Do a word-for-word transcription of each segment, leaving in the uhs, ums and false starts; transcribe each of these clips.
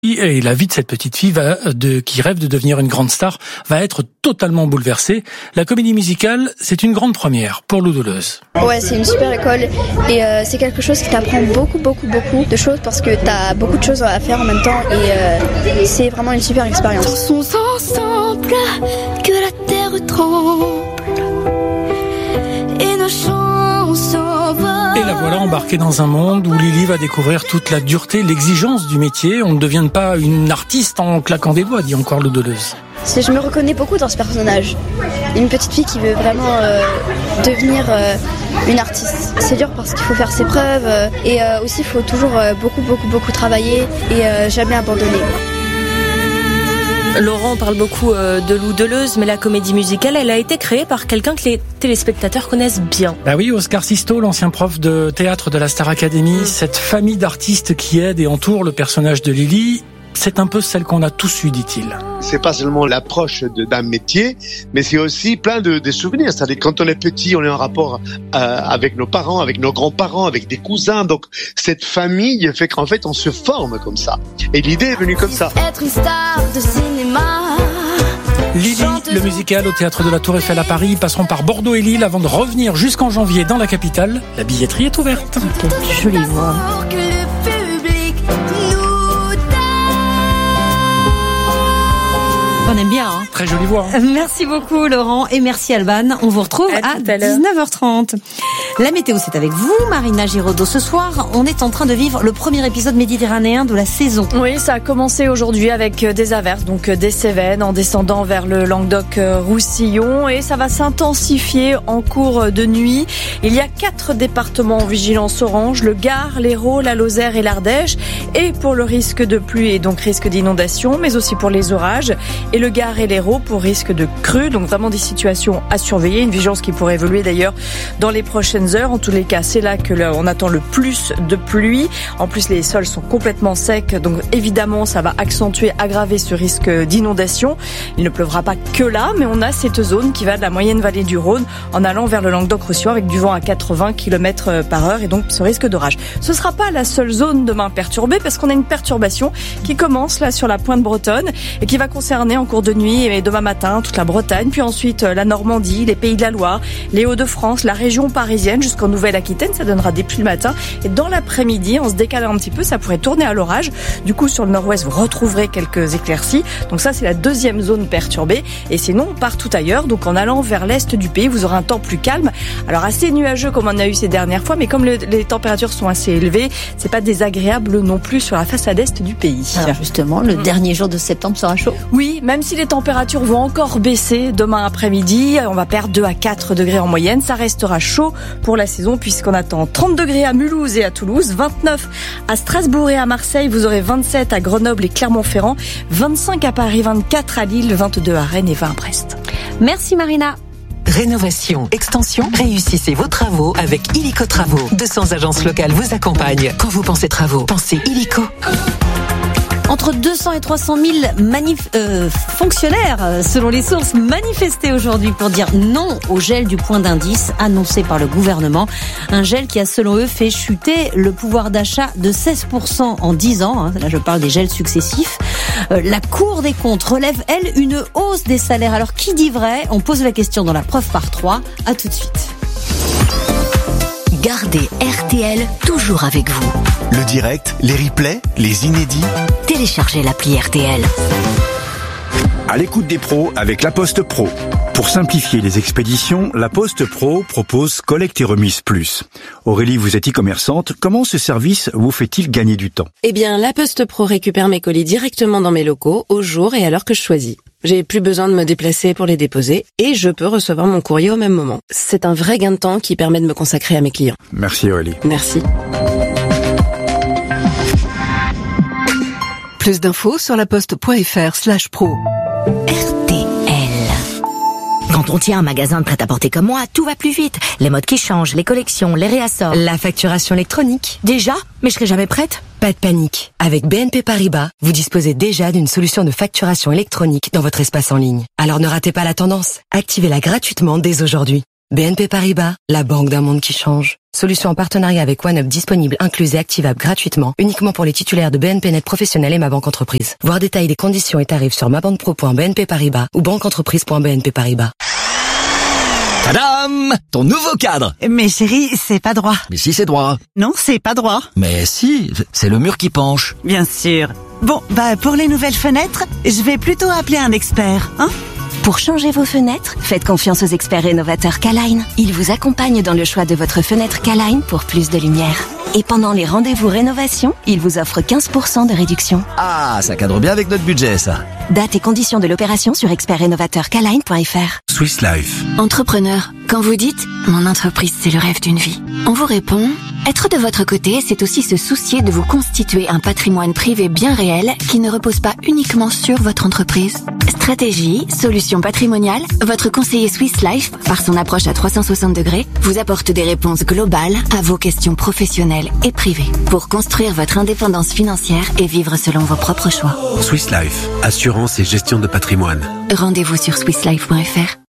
Et la vie de cette petite fille va de, qui rêve de devenir une grande star va être totalement bouleversée. La comédie musicale, c'est une grande première pour Lou Deleuze. Ouais, c'est une super école et euh, c'est quelque chose qui t'apprend beaucoup, beaucoup, beaucoup de choses parce que t'as beaucoup de choses à faire en même temps et euh, c'est vraiment une super expérience. Dansons ensemble, que la terre tremble et nos chants s'envolent. Et la voilà embarquée dans un monde où Lily va découvrir toute la dureté, l'exigence du métier. On ne devient pas une artiste en claquant des doigts, dit encore Lou Deleuze. C'est, je me reconnais beaucoup dans ce personnage. Une petite fille qui veut vraiment euh, devenir euh, une artiste. C'est dur parce qu'il faut faire ses preuves euh, et euh, aussi il faut toujours euh, beaucoup, beaucoup, beaucoup travailler et euh, jamais abandonner. Laurent parle beaucoup de Lou Deleuze, mais la comédie musicale, elle a été créée par quelqu'un que les téléspectateurs connaissent bien. Bah oui, Oscar Sisto, l'ancien prof de théâtre de la Star Academy, mmh. cette famille d'artistes qui aident et entourent le personnage de Lily, c'est un peu celle qu'on a tous eue, dit-il. C'est pas seulement l'approche de, d'un métier, mais c'est aussi plein de, de souvenirs. C'est-à-dire quand on est petit, on est en rapport euh, avec nos parents, avec nos grands-parents, avec des cousins. Donc cette famille fait qu'en fait on se forme comme ça. Et l'idée est venue comme ça. Être une star de cinéma. Lily, le musical au Théâtre de la Tour Eiffel à Paris, passeront par Bordeaux et Lille avant de revenir jusqu'en janvier dans la capitale. La billetterie est ouverte. Quelle jolie voix. On aime bien, hein. Très jolie voix. Hein. Merci beaucoup, Laurent, et merci, Alban. On vous retrouve à, à dix-neuf heures trente. La météo, c'est avec vous, Marina Giraudot. Ce soir, on est en train de vivre le premier épisode méditerranéen de la saison. Oui, ça a commencé aujourd'hui avec des averses, donc des Cévennes, en descendant vers le Languedoc-Roussillon, et ça va s'intensifier en cours de nuit. Il y a quatre départements en vigilance orange, le Gard, l'Hérault, la Lozère et l'Ardèche, et pour le risque de pluie et donc risque d'inondation, mais aussi pour les orages. Et le Gard et l'Hérault pour risque de crue, donc vraiment des situations à surveiller, une vigilance qui pourrait évoluer d'ailleurs dans les prochaines heures. En tous les cas, c'est là que là, on attend le plus de pluie. En plus, les sols sont complètement secs, donc évidemment, ça va accentuer, aggraver ce risque d'inondation. Il ne pleuvra pas que là, mais on a cette zone qui va de la moyenne vallée du Rhône en allant vers le Languedoc-Roussillon avec du vent à quatre-vingts kilomètres par heure et donc ce risque d'orage. Ce ne sera pas la seule zone demain perturbée parce qu'on a une perturbation qui commence là sur la pointe bretonne et qui va concerner en cours de nuit et demain matin toute la Bretagne, puis ensuite la Normandie, les Pays de la Loire, les Hauts-de-France, la région parisienne jusqu'en Nouvelle-Aquitaine. Ça donnera des pluies le matin et dans l'après-midi, en se décalant un petit peu, ça pourrait tourner à l'orage. Du coup, sur le nord-ouest, vous retrouverez quelques éclaircies. Donc ça, c'est la deuxième zone perturbée. Et sinon, partout ailleurs, donc en allant vers l'est du pays, vous aurez un temps plus calme. Alors assez nuageux comme on a eu ces dernières fois, mais comme le, les températures sont assez élevées, c'est pas désagréable non plus sur la façade est du pays. Alors justement, le mmh. dernier jour de septembre sera chaud. Oui, même si les températures vont encore baisser demain après-midi, on va perdre deux à quatre degrés en moyenne. Ça restera chaud pour la saison puisqu'on attend trente degrés à Mulhouse et à Toulouse, vingt-neuf à Strasbourg et à Marseille, vous aurez vingt-sept à Grenoble et Clermont-Ferrand, vingt-cinq à Paris, vingt-quatre à Lille, vingt-deux à Rennes et vingt à Brest. Merci Marina. Rénovation, extension, réussissez vos travaux avec Illico Travaux. deux cents agences locales vous accompagnent. Quand vous pensez travaux, pensez Illico. Entre deux cents et trois cent mille manif- euh, fonctionnaires, selon les sources, manifestaient aujourd'hui pour dire non au gel du point d'indice annoncé par le gouvernement. Un gel qui a, selon eux, fait chuter le pouvoir d'achat de seize pour cent en dix ans. Hein. Là, je parle des gels successifs. Euh, la Cour des comptes relève, elle, une hausse des salaires. Alors, qui dit vrai ? On pose la question dans la preuve par trois. À tout de suite. Gardez R T L toujours avec vous. Le direct, les replays, les inédits. Téléchargez l'appli R T L. À l'écoute des pros avec La Poste Pro. Pour simplifier les expéditions, La Poste Pro propose Collecte et Remise Plus. Aurélie, vous êtes e-commerçante. Comment ce service vous fait-il gagner du temps ? Eh bien, La Poste Pro récupère mes colis directement dans mes locaux, au jour et à l'heure que je choisis. J'ai plus besoin de me déplacer pour les déposer et je peux recevoir mon courrier au même moment. C'est un vrai gain de temps qui permet de me consacrer à mes clients. Merci Aurélie. Merci. Plus d'infos sur laposte.fr slash pro. R T L. Quand on tient un magasin de prêt-à-porter comme moi, tout va plus vite. Les modes qui changent, les collections, les réassorts. La facturation électronique. Déjà ? Mais je serai jamais prête ? Pas de panique. Avec B N P Paribas, vous disposez déjà d'une solution de facturation électronique dans votre espace en ligne. Alors ne ratez pas la tendance. Activez-la gratuitement dès aujourd'hui. B N P Paribas, la banque d'un monde qui change. Solution en partenariat avec OneUp disponible, incluse et activable gratuitement, uniquement pour les titulaires de B N P Net Professionnel et Ma Banque Entreprise. Voir détails des conditions et tarifs sur mabanquepro point b n p paribas ou banqueentreprise point b n p paribas. Tadam! Ton nouveau cadre! Mais chérie, c'est pas droit. Mais si, c'est droit. Non, c'est pas droit. Mais si, c'est le mur qui penche. Bien sûr. Bon, bah pour les nouvelles fenêtres, je vais plutôt appeler un expert, hein? Pour changer vos fenêtres, faites confiance aux experts rénovateurs K-Line. Ils vous accompagnent dans le choix de votre fenêtre K-Line pour plus de lumière. Et pendant les rendez-vous rénovation, ils vous offrent quinze pour cent de réduction. Ah, ça cadre bien avec notre budget, ça. Date et conditions de l'opération sur expert rénovateur k line point f r. Swiss Life. Entrepreneur, quand vous dites « Mon entreprise, c'est le rêve d'une vie », on vous répond « Être de votre côté, c'est aussi se soucier de vous constituer un patrimoine privé bien réel qui ne repose pas uniquement sur votre entreprise. » Stratégie, solutions patrimoniales, votre conseiller Swiss Life, par son approche à trois cent soixante degrés, vous apporte des réponses globales à vos questions professionnelles et privées pour construire votre indépendance financière et vivre selon vos propres choix. Swiss Life, assurance et gestion de patrimoine. Rendez-vous sur swiss life point f r.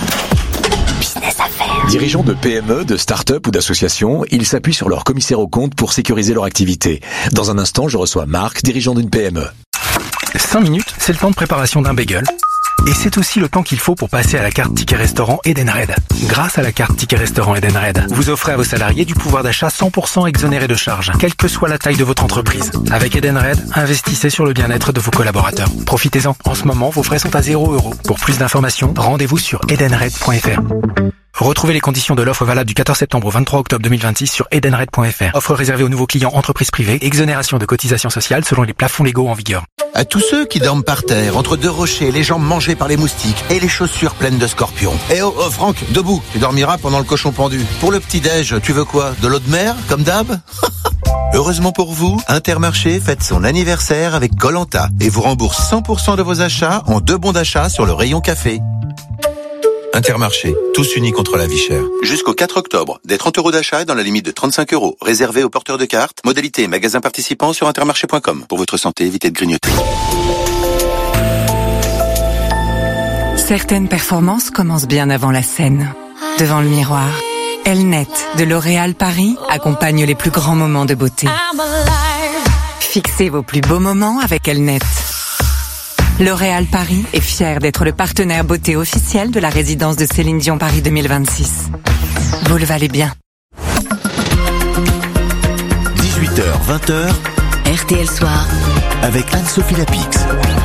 Business Affaires. Dirigeants de P M E, de start-up ou d'associations, ils s'appuient sur leur commissaire aux comptes pour sécuriser leur activité. Dans un instant, je reçois Marc, dirigeant d'une P M E. cinq minutes, c'est le temps de préparation d'un bagel. Et c'est aussi le temps qu'il faut pour passer à la carte Ticket Restaurant Edenred. Grâce à la carte Ticket Restaurant Edenred, vous offrez à vos salariés du pouvoir d'achat cent pour cent exonéré de charges, quelle que soit la taille de votre entreprise. Avec Edenred, investissez sur le bien-être de vos collaborateurs. Profitez-en. En ce moment, vos frais sont à zéro euro. Pour plus d'informations, rendez-vous sur edenred point f r. Retrouvez les conditions de l'offre valable du quatorze septembre au vingt-trois octobre deux mille vingt-six sur edenred point f r. Offre réservée aux nouveaux clients entreprises privées, exonération de cotisations sociales selon les plafonds légaux en vigueur. À tous ceux qui dorment par terre, entre deux rochers, les jambes mangées par les moustiques et les chaussures pleines de scorpions. Eh oh, oh Franck, debout, tu dormiras pendant le cochon pendu. Pour le petit-déj, tu veux quoi? De l'eau de mer, comme d'hab? Heureusement pour vous, Intermarché fête son anniversaire avec Koh-Lanta et vous rembourse cent pour cent de vos achats en deux bons d'achat sur le rayon café. Intermarché, tous unis contre la vie chère. Jusqu'au quatre octobre, des trente euros d'achat dans la limite de trente-cinq euros, réservés aux porteurs de cartes. Modalité et magasins participants sur intermarché point com. Pour votre santé, évitez de grignoter. Certaines performances commencent bien avant la scène. Devant le miroir, Elnet de L'Oréal Paris accompagne les plus grands moments de beauté. Fixez vos plus beaux moments avec Elnet. L'Oréal Paris est fier d'être le partenaire beauté officiel de la résidence de Céline Dion Paris deux mille vingt-six. Vous le valez bien. dix-huit heures vingt, R T L Soir, avec Anne-Sophie Lapix.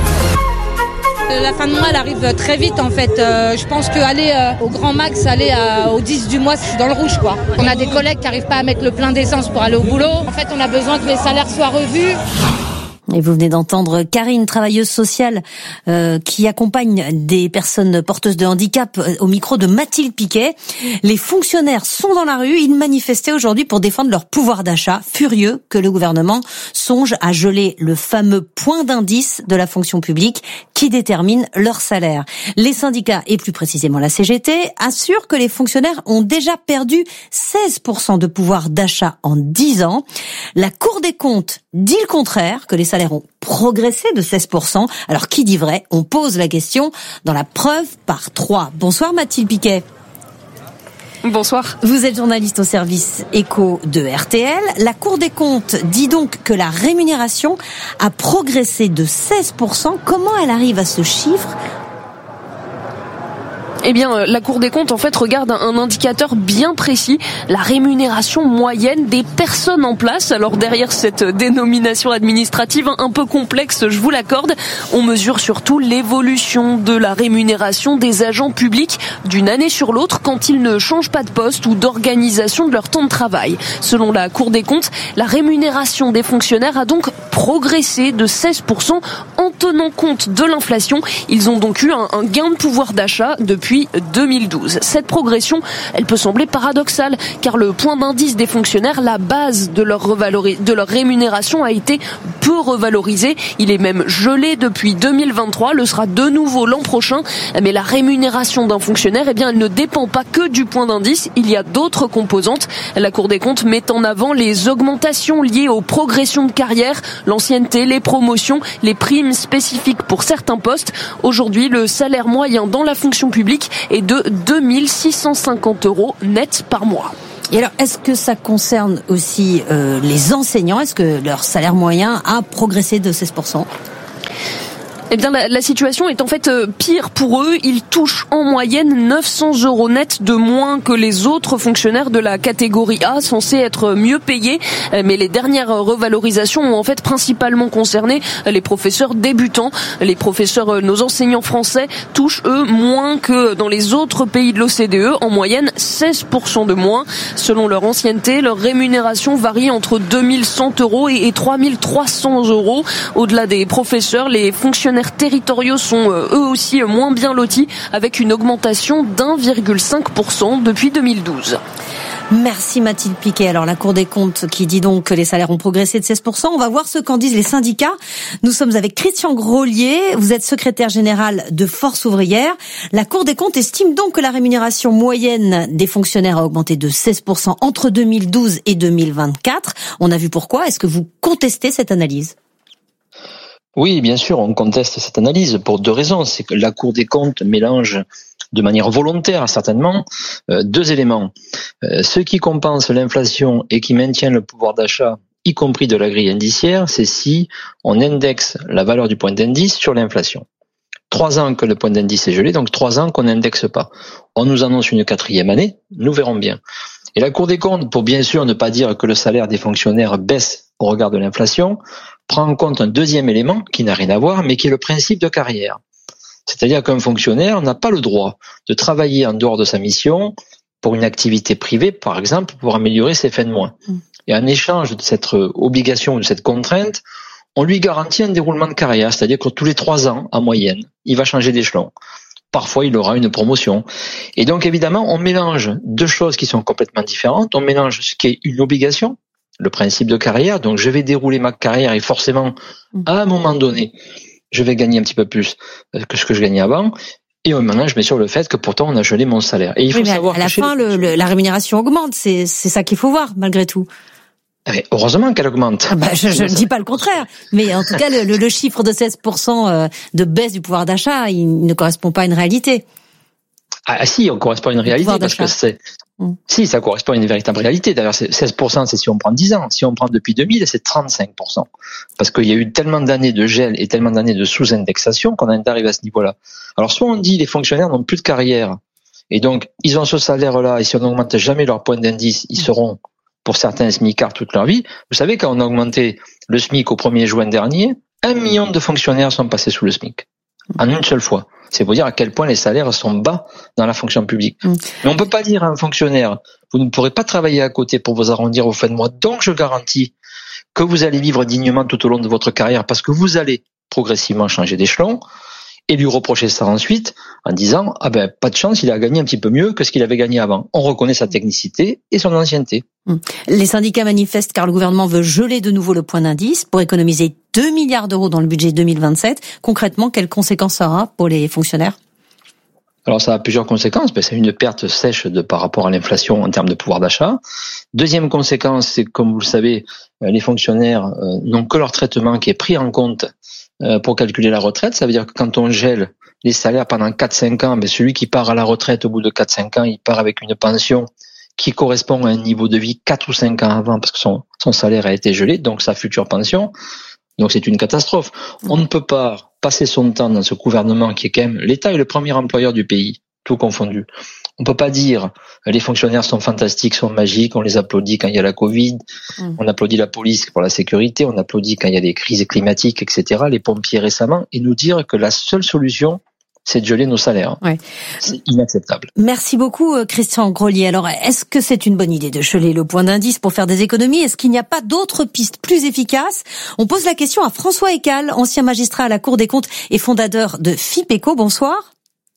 La fin de mois, elle arrive très vite en fait. Euh, je pense qu'aller euh, au grand max, aller à, au dix du mois, je suis dans le rouge quoi. On a des collègues qui n'arrivent pas à mettre le plein d'essence pour aller au boulot. En fait, on a besoin que les salaires soient revus. Et vous venez d'entendre Karine, travailleuse sociale, euh, qui accompagne des personnes porteuses de handicap euh, au micro de Mathilde Piquet. Les fonctionnaires sont dans la rue, ils manifestaient aujourd'hui pour défendre leur pouvoir d'achat, furieux que le gouvernement songe à geler le fameux point d'indice de la fonction publique qui détermine leur salaire. Les syndicats, et plus précisément la C G T, assurent que les fonctionnaires ont déjà perdu seize pour cent de pouvoir d'achat en dix ans. La Cour des comptes dit le contraire, que les salaires ont progressé de seize pour cent. Alors qui dit vrai? On pose la question dans la preuve par trois. Bonsoir Mathilde Piquet. Bonsoir. Vous êtes journaliste au service éco de R T L. La Cour des comptes dit donc que la rémunération a progressé de seize pour cent. Comment elle arrive à ce chiffre ? Eh bien, la Cour des comptes, en fait, regarde un indicateur bien précis, la rémunération moyenne des personnes en place. Alors, derrière cette dénomination administrative un peu complexe, je vous l'accorde, on mesure surtout l'évolution de la rémunération des agents publics d'une année sur l'autre quand ils ne changent pas de poste ou d'organisation de leur temps de travail. Selon la Cour des comptes, la rémunération des fonctionnaires a donc progressé de seize pour cent en tenant compte de l'inflation. Ils ont donc eu un, un gain de pouvoir d'achat depuis deux mille douze. Cette progression, elle peut sembler paradoxale, car le point d'indice des fonctionnaires, la base de leur, revalori- de leur rémunération, a été peu revalorisé. Il est même gelé depuis deux mille vingt-trois, le sera de nouveau l'an prochain. Mais la rémunération d'un fonctionnaire, eh bien, elle ne dépend pas que du point d'indice. Il y a d'autres composantes. La Cour des comptes met en avant les augmentations liées aux progressions de carrière, l'ancienneté, les promotions, les primes primes spécifiques pour certains postes. Aujourd'hui, le salaire moyen dans la fonction publique est de deux mille six cent cinquante euros net par mois. Et alors, est-ce que ça concerne aussi euh, les enseignants ? Est-ce que leur salaire moyen a progressé de seize pour cent ? Eh bien, la, la situation est en fait pire pour eux. Ils touchent en moyenne neuf cents euros net de moins que les autres fonctionnaires de la catégorie A, censés être mieux payés. Mais les dernières revalorisations ont en fait principalement concerné les professeurs débutants. Les professeurs, nos enseignants français, touchent eux moins que dans les autres pays de l'O C D E. En moyenne, seize pour cent de moins. Selon leur ancienneté, leur rémunération varie entre deux mille cent euros et trois mille trois cents euros. Au-delà des professeurs, les fonctionnaires territoriaux sont eux aussi moins bien lotis, avec une augmentation d'un virgule cinq pour cent depuis deux mille douze. Merci Mathilde Piquet. Alors la Cour des comptes qui dit donc que les salaires ont progressé de seize pour cent. On va voir ce qu'en disent les syndicats. Nous sommes avec Christian Grolier. Vous êtes secrétaire général de Force ouvrière. La Cour des comptes estime donc que la rémunération moyenne des fonctionnaires a augmenté de seize pour cent entre deux mille douze et deux mille vingt-quatre. On a vu pourquoi. Est-ce que vous contestez cette analyse ? Oui, bien sûr, on conteste cette analyse pour deux raisons. C'est que la Cour des comptes mélange de manière volontaire, certainement, euh, deux éléments. Euh, ce qui compense l'inflation et qui maintient le pouvoir d'achat, y compris de la grille indiciaire, c'est si on indexe la valeur du point d'indice sur l'inflation. Trois ans que le point d'indice est gelé, donc trois ans qu'on n'indexe pas. On nous annonce une quatrième année, nous verrons bien. Et la Cour des comptes, pour bien sûr ne pas dire que le salaire des fonctionnaires baisse au regard de l'inflation, prend en compte un deuxième élément qui n'a rien à voir, mais qui est le principe de carrière. C'est-à-dire qu'un fonctionnaire n'a pas le droit de travailler en dehors de sa mission pour une activité privée, par exemple, pour améliorer ses fins de mois. Et en échange de cette obligation, de cette contrainte, on lui garantit un déroulement de carrière, c'est-à-dire que tous les trois ans, en moyenne, il va changer d'échelon. Parfois, il aura une promotion. Et donc, évidemment, on mélange deux choses qui sont complètement différentes. On mélange ce qui est une obligation, le principe de carrière, donc je vais dérouler ma carrière et forcément, à un moment donné, je vais gagner un petit peu plus que ce que je gagnais avant. Et on mélange bien sûr le fait que pourtant on a gelé mon salaire. Et il faut oui, mais savoir à la fin, le, le, la rémunération augmente. C'est, c'est ça qu'il faut voir, malgré tout. Mais heureusement qu'elle augmente. Ah bah, je ne dis pas le contraire. Mais en tout cas, le, le chiffre de seize pour cent de baisse du pouvoir d'achat, il ne correspond pas à une réalité. Ah si, on correspond à une réalité parce que c'est... Mmh. Si, ça correspond à une véritable réalité. D'ailleurs, seize pour cent, c'est si on prend dix ans. Si on prend depuis deux mille, c'est trente-cinq pour cent. Parce qu'il y a eu tellement d'années de gel et tellement d'années de sous-indexation qu'on en arrive à ce niveau-là. Alors, soit on dit les fonctionnaires n'ont plus de carrière. Et donc, ils ont ce salaire-là. Et si on n'augmente jamais leur point d'indice, ils seront, pour certains, smicards toute leur vie. Vous savez, quand on a augmenté le SMIC au premier juin dernier, un million de fonctionnaires sont passés sous le SMIC. En une seule fois. C'est pour dire à quel point les salaires sont bas dans la fonction publique. Mmh. Mais on ne peut pas dire à un fonctionnaire, vous ne pourrez pas travailler à côté pour vous arrondir aux fins de mois, donc je garantis que vous allez vivre dignement tout au long de votre carrière parce que vous allez progressivement changer d'échelon, et lui reprocher ça ensuite en disant ah ben pas de chance, il a gagné un petit peu mieux que ce qu'il avait gagné avant. On reconnaît sa technicité et son ancienneté. Les syndicats manifestent car le gouvernement veut geler de nouveau le point d'indice pour économiser deux milliards d'euros dans le budget deux mille vingt-sept. Concrètement, quelles conséquences ça aura pour les fonctionnaires ? Alors ça a plusieurs conséquences. Ben, c'est une perte sèche de par rapport à l'inflation en termes de pouvoir d'achat. Deuxième conséquence, c'est que comme vous le savez, les fonctionnaires euh, n'ont que leur traitement qui est pris en compte euh, pour calculer la retraite. Ça veut dire que quand on gèle les salaires pendant quatre cinq ans, ben, celui qui part à la retraite au bout de quatre cinq ans, il part avec une pension qui correspond à un niveau de vie quatre ou cinq ans avant parce que son, son salaire a été gelé, donc sa future pension. Donc c'est une catastrophe. On ne peut pas passer son temps dans ce gouvernement qui est quand même... L'État est le premier employeur du pays, tout confondu. On ne peut pas dire les fonctionnaires sont fantastiques, sont magiques, on les applaudit quand il y a la Covid, mmh. on applaudit la police pour la sécurité, on applaudit quand il y a des crises climatiques, et cetera, les pompiers récemment, et nous dire que la seule solution, c'est de geler nos salaires. Ouais. C'est inacceptable. Merci beaucoup Christian Grolier. Alors, est-ce que c'est une bonne idée de geler le point d'indice pour faire des économies ? Est-ce qu'il n'y a pas d'autres pistes plus efficaces ? On pose la question à François Ecal, ancien magistrat à la Cour des comptes et fondateur de FIPECO. Bonsoir.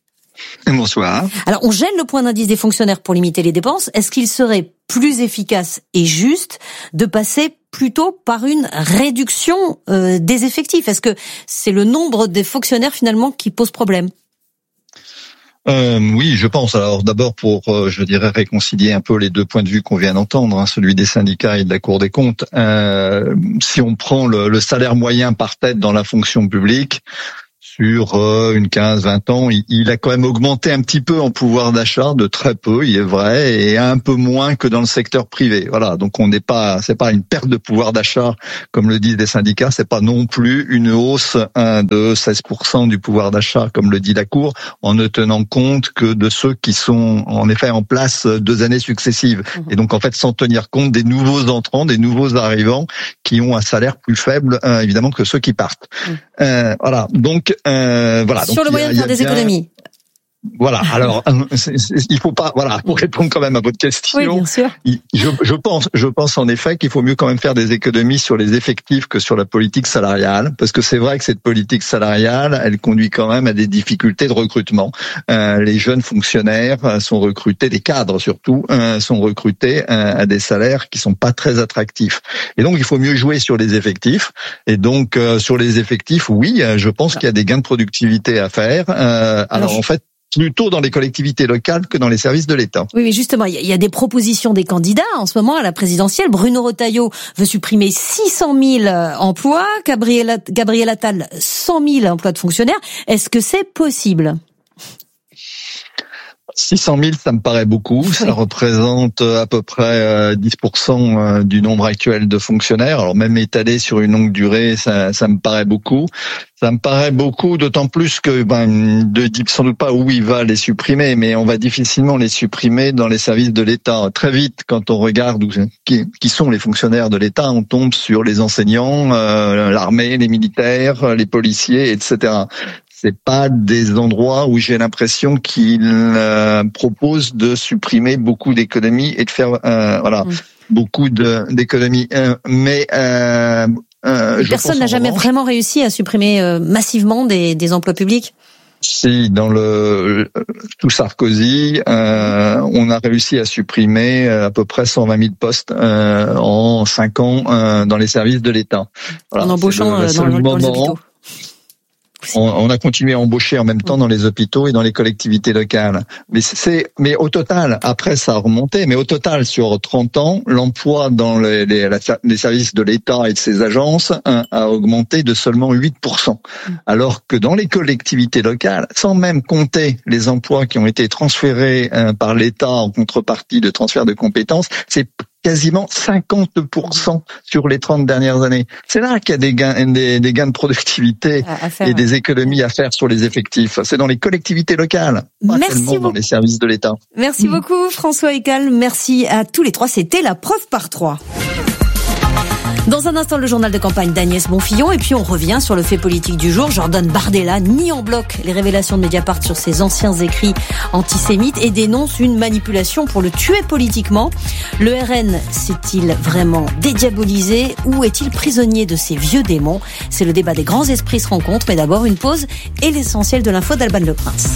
Bonsoir. Alors, on gèle le point d'indice des fonctionnaires pour limiter les dépenses. Est-ce qu'il serait plus efficace et juste de passer plutôt par une réduction euh, des effectifs ? Est-ce que c'est le nombre des fonctionnaires finalement qui pose problème ? Euh, oui, je pense. Alors d'abord pour, euh, je dirais, réconcilier un peu les deux points de vue qu'on vient d'entendre, hein, celui des syndicats et de la Cour des comptes. Euh, si on prend le, le salaire moyen par tête dans la fonction publique, sur euh, une quinze vingt ans, il, il a quand même augmenté un petit peu en pouvoir d'achat, de très peu, il est vrai, et un peu moins que dans le secteur privé. Voilà, donc on n'est pas, c'est pas une perte de pouvoir d'achat comme le disent les syndicats, c'est pas non plus une hausse hein, de seize pour cent du pouvoir d'achat comme le dit la Cour, en ne tenant compte que de ceux qui sont en effet en place deux années successives, mmh. et donc en fait sans tenir compte des nouveaux entrants, des nouveaux arrivants qui ont un salaire plus faible hein, évidemment que ceux qui partent. Mmh. Euh, voilà, donc Euh, voilà. Sur donc, le moyen de faire des bien... économies. Voilà. Alors, c'est, c'est, il faut pas. Voilà. Pour répondre quand même à votre question, oui, bien sûr. Je, je pense, je pense en effet qu'il faut mieux quand même faire des économies sur les effectifs que sur la politique salariale, parce que c'est vrai que cette politique salariale, elle conduit quand même à des difficultés de recrutement. Euh, les jeunes fonctionnaires sont recrutés, les cadres surtout, euh, sont recrutés euh, à des salaires qui sont pas très attractifs. Et donc, il faut mieux jouer sur les effectifs. Et donc, euh, sur les effectifs, oui, je pense qu'il y a des gains de productivité à faire. Euh, alors, alors en fait. Plutôt dans les collectivités locales que dans les services de l'État. Oui, mais justement, il y a des propositions des candidats en ce moment à la présidentielle. Bruno Retailleau veut supprimer six cent mille emplois, Gabriel, Gabriel Attal cent mille emplois de fonctionnaires. Est-ce que c'est possible ? six cent mille, ça me paraît beaucoup. Oui. Ça représente à peu près dix pour cent du nombre actuel de fonctionnaires. Alors même étalé sur une longue durée, ça, ça me paraît beaucoup. Ça me paraît beaucoup, d'autant plus que, ben, de dire sans doute pas où il va les supprimer, mais on va difficilement les supprimer dans les services de l'État. Très vite, quand on regarde où, qui, qui sont les fonctionnaires de l'État, on tombe sur les enseignants, euh, l'armée, les militaires, les policiers, et cetera. C'est pas des endroits où j'ai l'impression qu'ils euh, proposent de supprimer beaucoup d'économies et de faire euh, voilà mmh. beaucoup de, d'économies. Euh, mais euh, euh, personne n'a jamais revanche, vraiment réussi à supprimer euh, massivement des, des emplois publics. Si dans le tout Sarkozy, euh, on a réussi à supprimer à peu près cent vingt mille postes euh, en cinq ans euh, dans les services de l'État. Voilà, en embauchant le, dans, le, dans les hôpitaux. On, on a continué à embaucher en même temps dans les hôpitaux et dans les collectivités locales. Mais c'est, mais au total, après ça a remonté, mais au total sur trente ans, l'emploi dans les, les, les services de l'État et de ses agences hein, a augmenté de seulement huit pour cent. Alors que dans les collectivités locales, sans même compter les emplois qui ont été transférés hein, par l'État en contrepartie de transfert de compétences, c'est quasiment cinquante pour cent sur les trente dernières années. C'est là qu'il y a des gains, des, des gains de productivité faire, et des ouais. économies à faire sur les effectifs. C'est dans les collectivités locales, pas Merci seulement dans les services de l'État. Merci mmh. beaucoup François Eccal. Merci à tous les trois. C'était la preuve par trois. Dans un instant, le journal de campagne d'Agnès Bonfillon. Et puis, on revient sur le fait politique du jour. Jordan Bardella nie en bloc les révélations de Mediapart sur ses anciens écrits antisémites et dénonce une manipulation pour le tuer politiquement. Le R N s'est-il vraiment dédiabolisé ou est-il prisonnier de ses vieux démons ? C'est le débat des grands esprits se rencontrent. Mais d'abord, une pause et l'essentiel de l'info d'Alban Le Prince.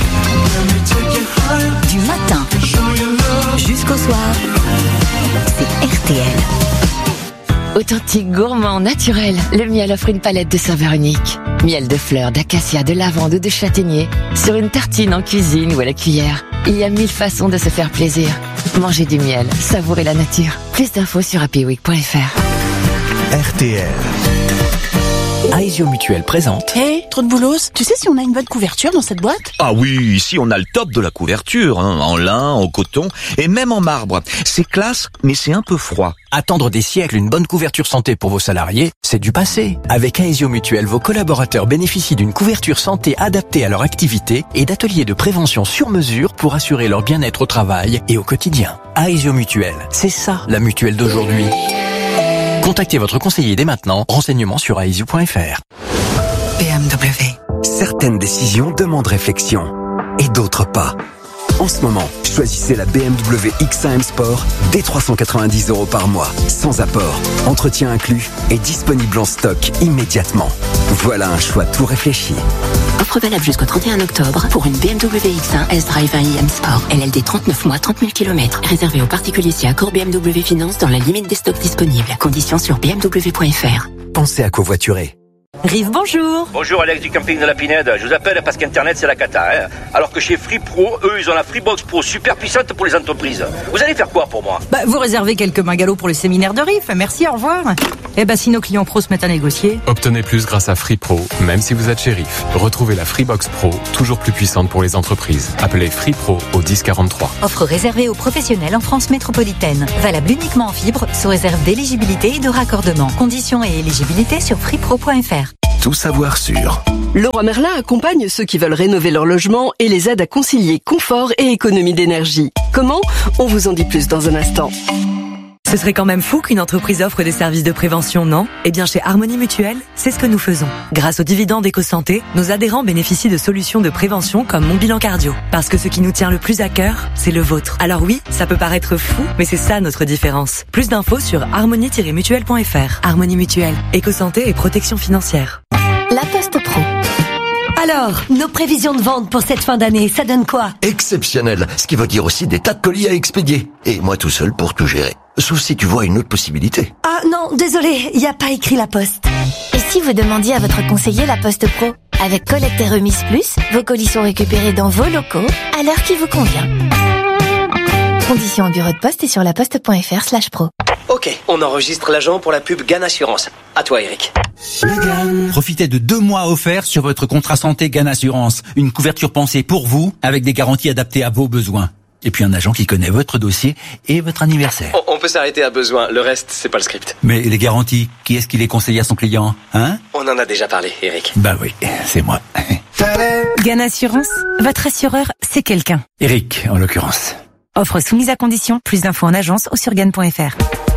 Du matin jusqu'au soir, c'est R T L. Authentique, gourmand, naturel, le miel offre une palette de saveurs uniques. Miel de fleurs, d'acacia, de lavande ou de châtaignier, sur une tartine en cuisine ou à la cuillère. Il y a mille façons de se faire plaisir. Mangez du miel, savourez la nature. Plus d'infos sur happy week point f r. R T L. Aesio Mutuel présente. Hé, hey, trop de boulot. Tu sais si on a une bonne couverture dans cette boîte ? Ah oui, ici on a le top de la couverture, hein, en lin, en coton et même en marbre. C'est classe, mais c'est un peu froid. Attendre des siècles une bonne couverture santé pour vos salariés, c'est du passé. Avec Aesio Mutuel, vos collaborateurs bénéficient d'une couverture santé adaptée à leur activité et d'ateliers de prévention sur mesure pour assurer leur bien-être au travail et au quotidien. Aesio Mutuel, c'est ça la mutuelle d'aujourd'hui. Contactez votre conseiller dès maintenant. Renseignements sur aesio point f r. B M W. Certaines décisions demandent réflexion et d'autres pas. En ce moment, choisissez la B M W X un M Sport dès trois cent quatre-vingt-dix euros par mois, sans apport, entretien inclus et disponible en stock immédiatement. Voilà un choix tout réfléchi. Offre valable jusqu'au trente et un octobre pour une B M W X un S-Drive un i M Sport. L L D trente-neuf mois, trente mille kilomètres. Réservé aux particuliers si accord B M W Finance dans la limite des stocks disponibles. Conditions sur b m w point f r. Pensez à covoiturer. Rive, bonjour. Bonjour Alex du camping de la Pinède. Je vous appelle parce qu'Internet c'est la cata. Hein. Alors que chez Free Pro, eux ils ont la Freebox Pro super puissante pour les entreprises. Vous allez faire quoi pour moi? Bah vous réservez quelques mingalots pour le séminaire de Rive. Merci, au revoir. Eh bah si nos clients pros se mettent à négocier. Obtenez plus grâce à Free Pro, même si vous êtes chez Rive. Retrouvez la Freebox Pro, toujours plus puissante pour les entreprises. Appelez Free Pro au dix quarante-trois. Offre réservée aux professionnels en France métropolitaine. Valable uniquement en fibre, sous réserve d'éligibilité et de raccordement. Conditions et éligibilité sur freepro point f r. Tout savoir sur. Leroy Merlin accompagne ceux qui veulent rénover leur logement et les aide à concilier confort et économie d'énergie. Comment? On vous en dit plus dans un instant. Ce serait quand même fou qu'une entreprise offre des services de prévention, non? Eh bien, chez Harmonie Mutuelle, c'est ce que nous faisons. Grâce aux dividendes EcoSanté, nos adhérents bénéficient de solutions de prévention comme Mon Bilan Cardio. Parce que ce qui nous tient le plus à cœur, c'est le vôtre. Alors oui, ça peut paraître fou, mais c'est ça notre différence. Plus d'infos sur harmonie tiret mutuelle point f r. Harmonie Mutuelle, EcoSanté et protection financière. La Poste Pro. Alors, nos prévisions de vente pour cette fin d'année, ça donne quoi? Exceptionnel, ce qui veut dire aussi des tas de colis à expédier. Et moi tout seul pour tout gérer. Sauf si tu vois une autre possibilité. Ah non, désolé, il n'y a pas écrit La Poste. Et si vous demandiez à votre conseiller La Poste Pro? Avec collecte et remise plus, vos colis sont récupérés dans vos locaux à l'heure qui vous convient. Conditions au bureau de poste et sur laposte point f r slash pro. Ok, on enregistre l'agent pour la pub Gann Assurance. À toi Eric. Profitez de deux mois offerts sur votre contrat santé Gann Assurance. Une couverture pensée pour vous, avec des garanties adaptées à vos besoins. Et puis un agent qui connaît votre dossier et votre anniversaire. On, on peut s'arrêter à besoin, le reste, c'est pas le script. Mais les garanties, qui est-ce qui les conseille à son client, hein? On en a déjà parlé, Eric. Bah oui, c'est moi. Gann Assurance, votre assureur, c'est quelqu'un. Eric, en l'occurrence. Offre soumise à condition, plus d'infos en agence ou sur gann point f r.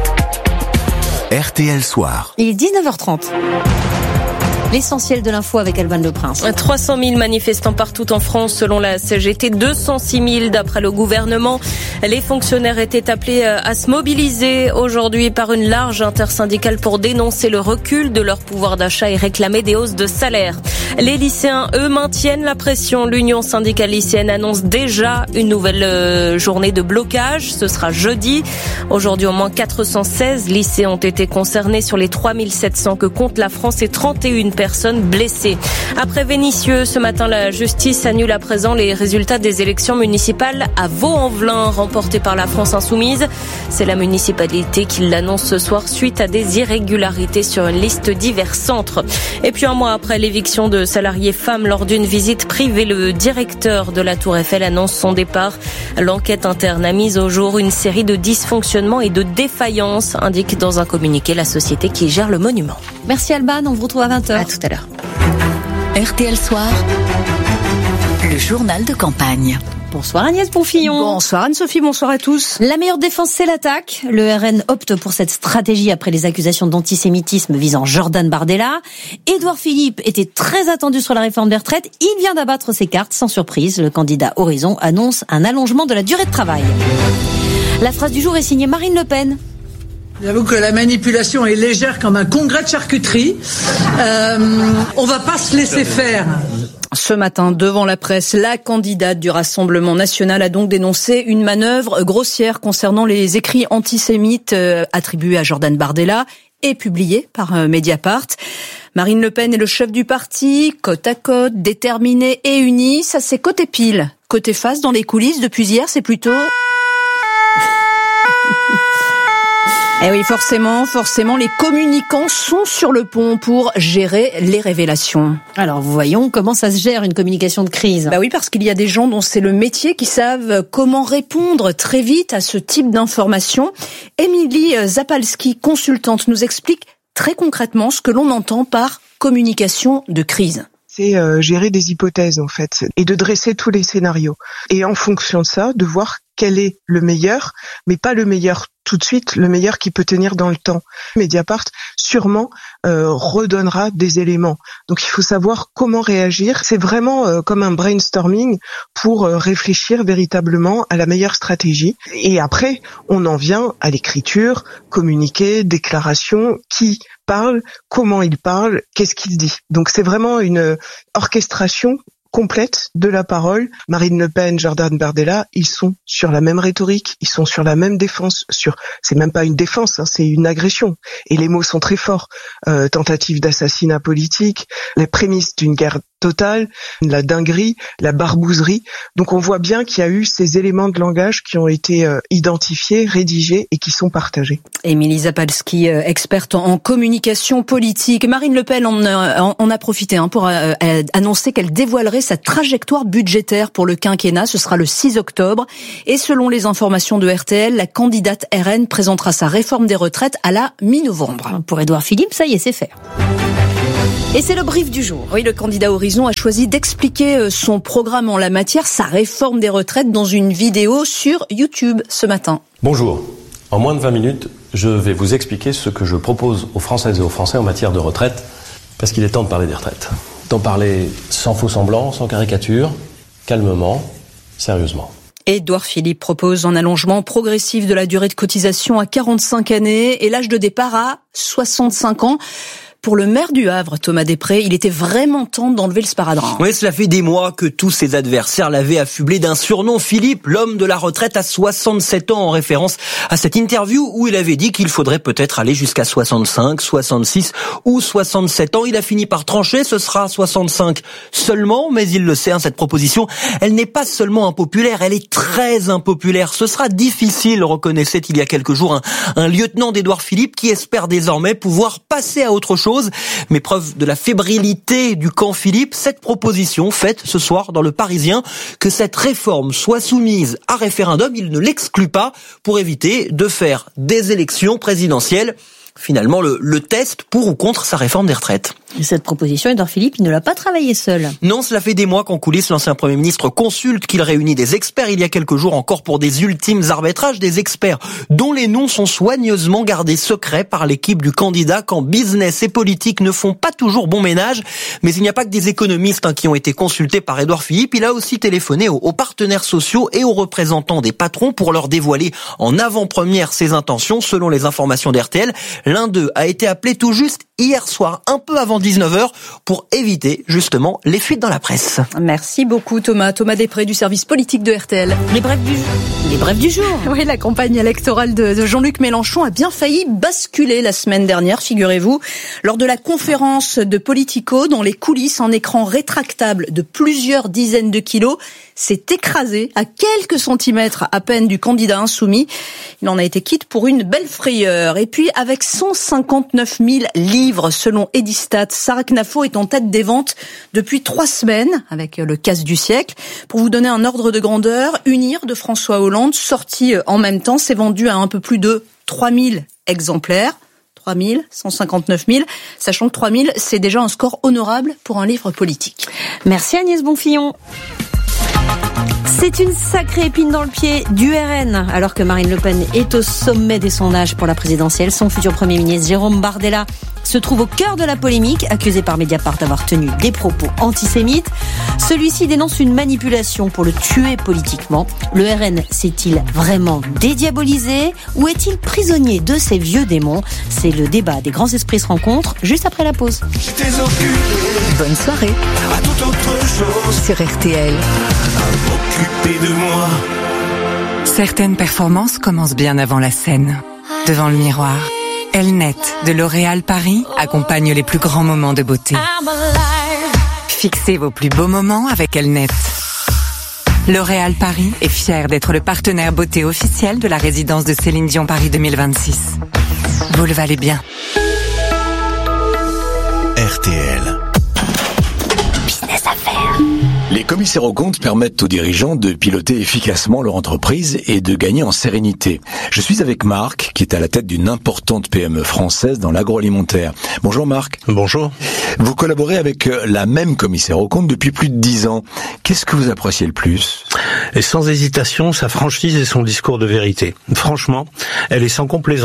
R T L Soir. Il est dix-neuf heures trente. L'essentiel de l'info avec Alban Le Prince. trois cent mille manifestants partout en France selon la C G T, deux cent six mille d'après le gouvernement. Les fonctionnaires étaient appelés à se mobiliser aujourd'hui par une large intersyndicale pour dénoncer le recul de leur pouvoir d'achat et réclamer des hausses de salaire. Les lycéens, eux, maintiennent la pression. L'Union syndicale lycéenne annonce déjà une nouvelle journée de blocage. Ce sera jeudi. Aujourd'hui, au moins quatre cent seize lycées ont été concernés sur les trois mille sept cents que compte la France et trente et une personnes blessées. Après Vénissieux, ce matin, la justice annule à présent les résultats des élections municipales à Vaux-en-Velin, remportées par la France Insoumise. C'est la municipalité qui l'annonce ce soir suite à des irrégularités sur une liste divers centres. Et puis un mois après l'éviction de salariés femmes lors d'une visite privée, le directeur de la Tour Eiffel annonce son départ. L'enquête interne a mis au jour une série de dysfonctionnements et de défaillances, indique dans un communiqué la société qui gère le monument. Merci Alban, on vous retrouve à vingt heures. À tout à l'heure. R T L Soir, le journal de campagne. Bonsoir Agnès Bonfillon. Bonsoir Anne-Sophie, bonsoir à tous. La meilleure défense, c'est l'attaque. Le R N opte pour cette stratégie après les accusations d'antisémitisme visant Jordan Bardella. Édouard Philippe était très attendu sur la réforme des retraites. Il vient d'abattre ses cartes, sans surprise. Le candidat Horizon annonce un allongement de la durée de travail. La phrase du jour est signée Marine Le Pen. J'avoue que la manipulation est légère comme un congrès de charcuterie. Euh, on va pas se laisser faire. Ce matin, devant la presse, la candidate du Rassemblement national a donc dénoncé une manœuvre grossière concernant les écrits antisémites euh, attribués à Jordan Bardella et publiés par euh, Mediapart. Marine Le Pen est le chef du parti, côte à côte, déterminé et uni. Ça, c'est côté pile. Côté face, dans les coulisses, depuis hier, c'est plutôt... Eh oui, forcément, forcément, les communicants sont sur le pont pour gérer les révélations. Alors, voyons comment ça se gère une communication de crise. Bah oui, parce qu'il y a des gens dont c'est le métier qui savent comment répondre très vite à ce type d'informations. Émilie Zapalski, consultante, nous explique très concrètement ce que l'on entend par communication de crise. C'est euh, gérer des hypothèses en fait et de dresser tous les scénarios. Et en fonction de ça, de voir quel est le meilleur, mais pas le meilleur tout de suite, le meilleur qui peut tenir dans le temps. Mediapart sûrement euh, redonnera des éléments. Donc il faut savoir comment réagir. C'est vraiment euh, comme un brainstorming pour euh, réfléchir véritablement à la meilleure stratégie. Et après, on en vient à l'écriture, communiquer, déclaration, qui parle, comment il parle, qu'est-ce qu'il dit. Donc c'est vraiment une orchestration complète de la parole. Marine Le Pen, Jordan Bardella, ils sont sur la même rhétorique, ils sont sur la même défense, sur, c'est même pas une défense, hein, c'est une agression. Et les mots sont très forts. Euh, tentative d'assassinat politique, les prémices d'une guerre totale, la dinguerie, la barbouzerie. Donc on voit bien qu'il y a eu ces éléments de langage qui ont été euh, identifiés, rédigés et qui sont partagés. Émilie Zapalski, euh, experte en communication politique. Marine Le Pen en a, en a profité hein, pour euh, annoncer qu'elle dévoilerait sa trajectoire budgétaire pour le quinquennat. Ce sera le six octobre. Et selon les informations de R T L, la candidate R N présentera sa réforme des retraites à la mi-novembre. Pour Édouard Philippe, ça y est, c'est fait. Et c'est le brief du jour. Oui, le candidat Horizon a choisi d'expliquer son programme en la matière, sa réforme des retraites, dans une vidéo sur YouTube ce matin. Bonjour. En moins de vingt minutes, je vais vous expliquer ce que je propose aux Françaises et aux Français en matière de retraite, parce qu'il est temps de parler des retraites. D'en parler sans faux semblant, sans caricature, calmement, sérieusement. Édouard Philippe propose un allongement progressif de la durée de cotisation à quarante-cinq années et l'âge de départ à soixante-cinq ans. Pour le maire du Havre, Thomas Després, il était vraiment temps d'enlever le sparadrap. Oui, cela fait des mois que tous ses adversaires l'avaient affublé d'un surnom, Philippe, l'homme de la retraite à soixante-sept ans, en référence à cette interview où il avait dit qu'il faudrait peut-être aller jusqu'à soixante-cinq, soixante-six ou soixante-sept ans. Il a fini par trancher, ce sera soixante-cinq seulement, mais il le sait, hein, cette proposition, elle n'est pas seulement impopulaire, elle est très impopulaire. Ce sera difficile, reconnaissait il y a quelques jours un, un lieutenant d'Édouard Philippe qui espère désormais pouvoir passer à autre chose. Mais preuve de la fébrilité du camp Philippe, cette proposition faite ce soir dans Le Parisien, que cette réforme soit soumise à référendum, il ne l'exclut pas pour éviter de faire des élections présidentielles. Finalement, le, le test pour ou contre sa réforme des retraites. Et cette proposition, Édouard Philippe, il ne l'a pas travaillée seul. Non, cela fait des mois qu'en coulisses, l'ancien Premier ministre consulte, qu'il réunit des experts il y a quelques jours encore pour des ultimes arbitrages, des experts dont les noms sont soigneusement gardés secrets par l'équipe du candidat quand business et politique ne font pas toujours bon ménage. Mais il n'y a pas que des économistes hein, qui ont été consultés par Édouard Philippe. Il a aussi téléphoné aux, aux partenaires sociaux et aux représentants des patrons pour leur dévoiler en avant-première ses intentions. Selon les informations d'R T L, l'un d'eux a été appelé tout juste hier soir, un peu avant dix-neuf heures, pour éviter justement les fuites dans la presse. Merci beaucoup Thomas. Thomas Després du service politique de R T L. Les brefs du, les brefs du jour. Oui, la campagne électorale de, de Jean-Luc Mélenchon a bien failli basculer la semaine dernière, figurez-vous, lors de la conférence de Politico, dans les coulisses, un écran rétractable de plusieurs dizaines de kilos s'est écrasé à quelques centimètres à peine du candidat insoumis. Il en a été quitte pour une belle frayeur. Et puis, avec cent cinquante-neuf mille livres selon Edistat, Sarah Knafo est en tête des ventes depuis trois semaines avec le casse du siècle. Pour vous donner un ordre de grandeur, Unir de François Hollande, sorti en même temps, s'est vendu à un peu plus de trois mille exemplaires. trois mille, cent cinquante-neuf mille, sachant que trois mille, c'est déjà un score honorable pour un livre politique. Merci Agnès Bonfillon. C'est une sacrée épine dans le pied du R N. Alors que Marine Le Pen est au sommet des sondages pour la présidentielle, son futur Premier ministre Jérôme Bardella se trouve au cœur de la polémique, accusé par Mediapart d'avoir tenu des propos antisémites. Celui-ci dénonce une manipulation pour le tuer politiquement. Le R N s'est-il vraiment dédiabolisé ou est-il prisonnier de ses vieux démons? C'est le débat des grands esprits se rencontrent juste après la pause. Bonne soirée à toute autre chose sur R T L. Occupé de moi. Certaines performances commencent bien avant la scène. Devant le miroir, Elnet de L'Oréal Paris accompagne les plus grands moments de beauté. Fixez vos plus beaux moments avec Elnet. L'Oréal Paris est fier d'être le partenaire beauté officiel de la résidence de Céline Dion Paris deux mille vingt-six. Vous le valez bien. R T L. Business Affaires. Les commissaires aux comptes permettent aux dirigeants de piloter efficacement leur entreprise et de gagner en sérénité. Je suis avec Marc, qui est à la tête d'une importante P M E française dans l'agroalimentaire. Bonjour Marc. Bonjour. Vous collaborez avec la même commissaire aux comptes depuis plus de dix ans. Qu'est-ce que vous appréciez le plus ? Et sans hésitation, sa franchise et son discours de vérité. Franchement, elle est sans complaisance.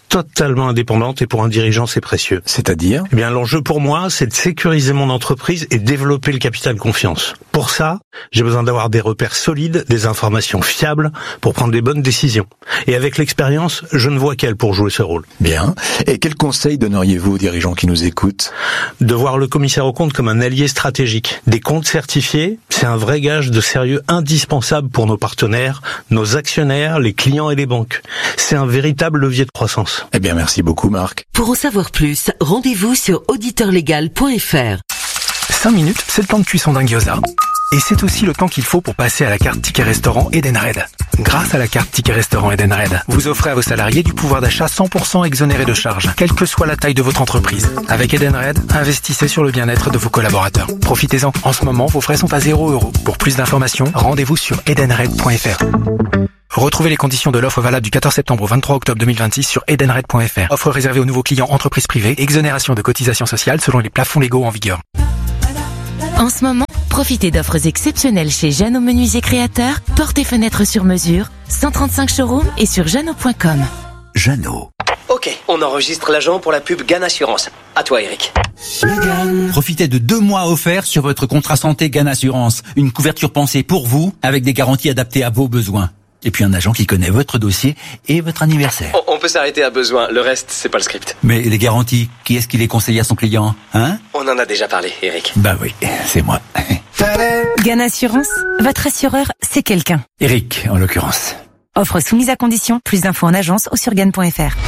totalement indépendante et pour un dirigeant, c'est précieux. C'est-à-dire ? Eh bien, l'enjeu pour moi, c'est de sécuriser mon entreprise et développer le capital confiance. Pour ça, j'ai besoin d'avoir des repères solides, des informations fiables pour prendre les bonnes décisions. Et avec l'expérience, je ne vois qu'elle pour jouer ce rôle. Bien. Et quels conseils donneriez-vous aux dirigeants qui nous écoutent ? De voir le commissaire aux comptes comme un allié stratégique. Des comptes certifiés, c'est un vrai gage de sérieux indispensable pour nos partenaires, nos actionnaires, les clients et les banques. C'est un véritable levier de croissance. Eh bien, merci beaucoup, Marc. Pour en savoir plus, rendez-vous sur auditeur légal point f r. cinq minutes, c'est le temps de cuisson d'un gyoza. Et c'est aussi le temps qu'il faut pour passer à la carte Ticket Restaurant Edenred. Grâce à la carte Ticket Restaurant Edenred, vous offrez à vos salariés du pouvoir d'achat cent pour cent exonéré de charges, quelle que soit la taille de votre entreprise. Avec Edenred, investissez sur le bien-être de vos collaborateurs. Profitez-en. En ce moment, vos frais sont à zéro euro. Pour plus d'informations, rendez-vous sur edenred point f r. Retrouvez les conditions de l'offre valable du quatorze septembre au vingt-trois octobre deux mille vingt-six sur edenred point f r. Offre réservée aux nouveaux clients entreprises privées, exonération de cotisations sociales selon les plafonds légaux en vigueur. En ce moment, profitez d'offres exceptionnelles chez Jeannot Menuisier Créateur, portes et fenêtres sur mesure, cent trente-cinq showrooms et sur jeannot point com. Jeannot. Ok, on enregistre l'agent pour la pub Gann Assurance. À toi, Eric. Profitez de deux mois offerts sur votre contrat santé Gann Assurance. Une couverture pensée pour vous, avec des garanties adaptées à vos besoins. Et puis un agent qui connaît votre dossier et votre anniversaire. On, on peut s'arrêter à besoin, le reste, c'est pas le script. Mais les garanties, qui est-ce qui les conseille à son client, hein ? On en a déjà parlé, Eric. Bah oui, c'est moi. Gann Assurance, votre assureur, c'est quelqu'un. Eric, en l'occurrence. Offre soumise à condition, plus d'infos en agence ou sur gann point f r.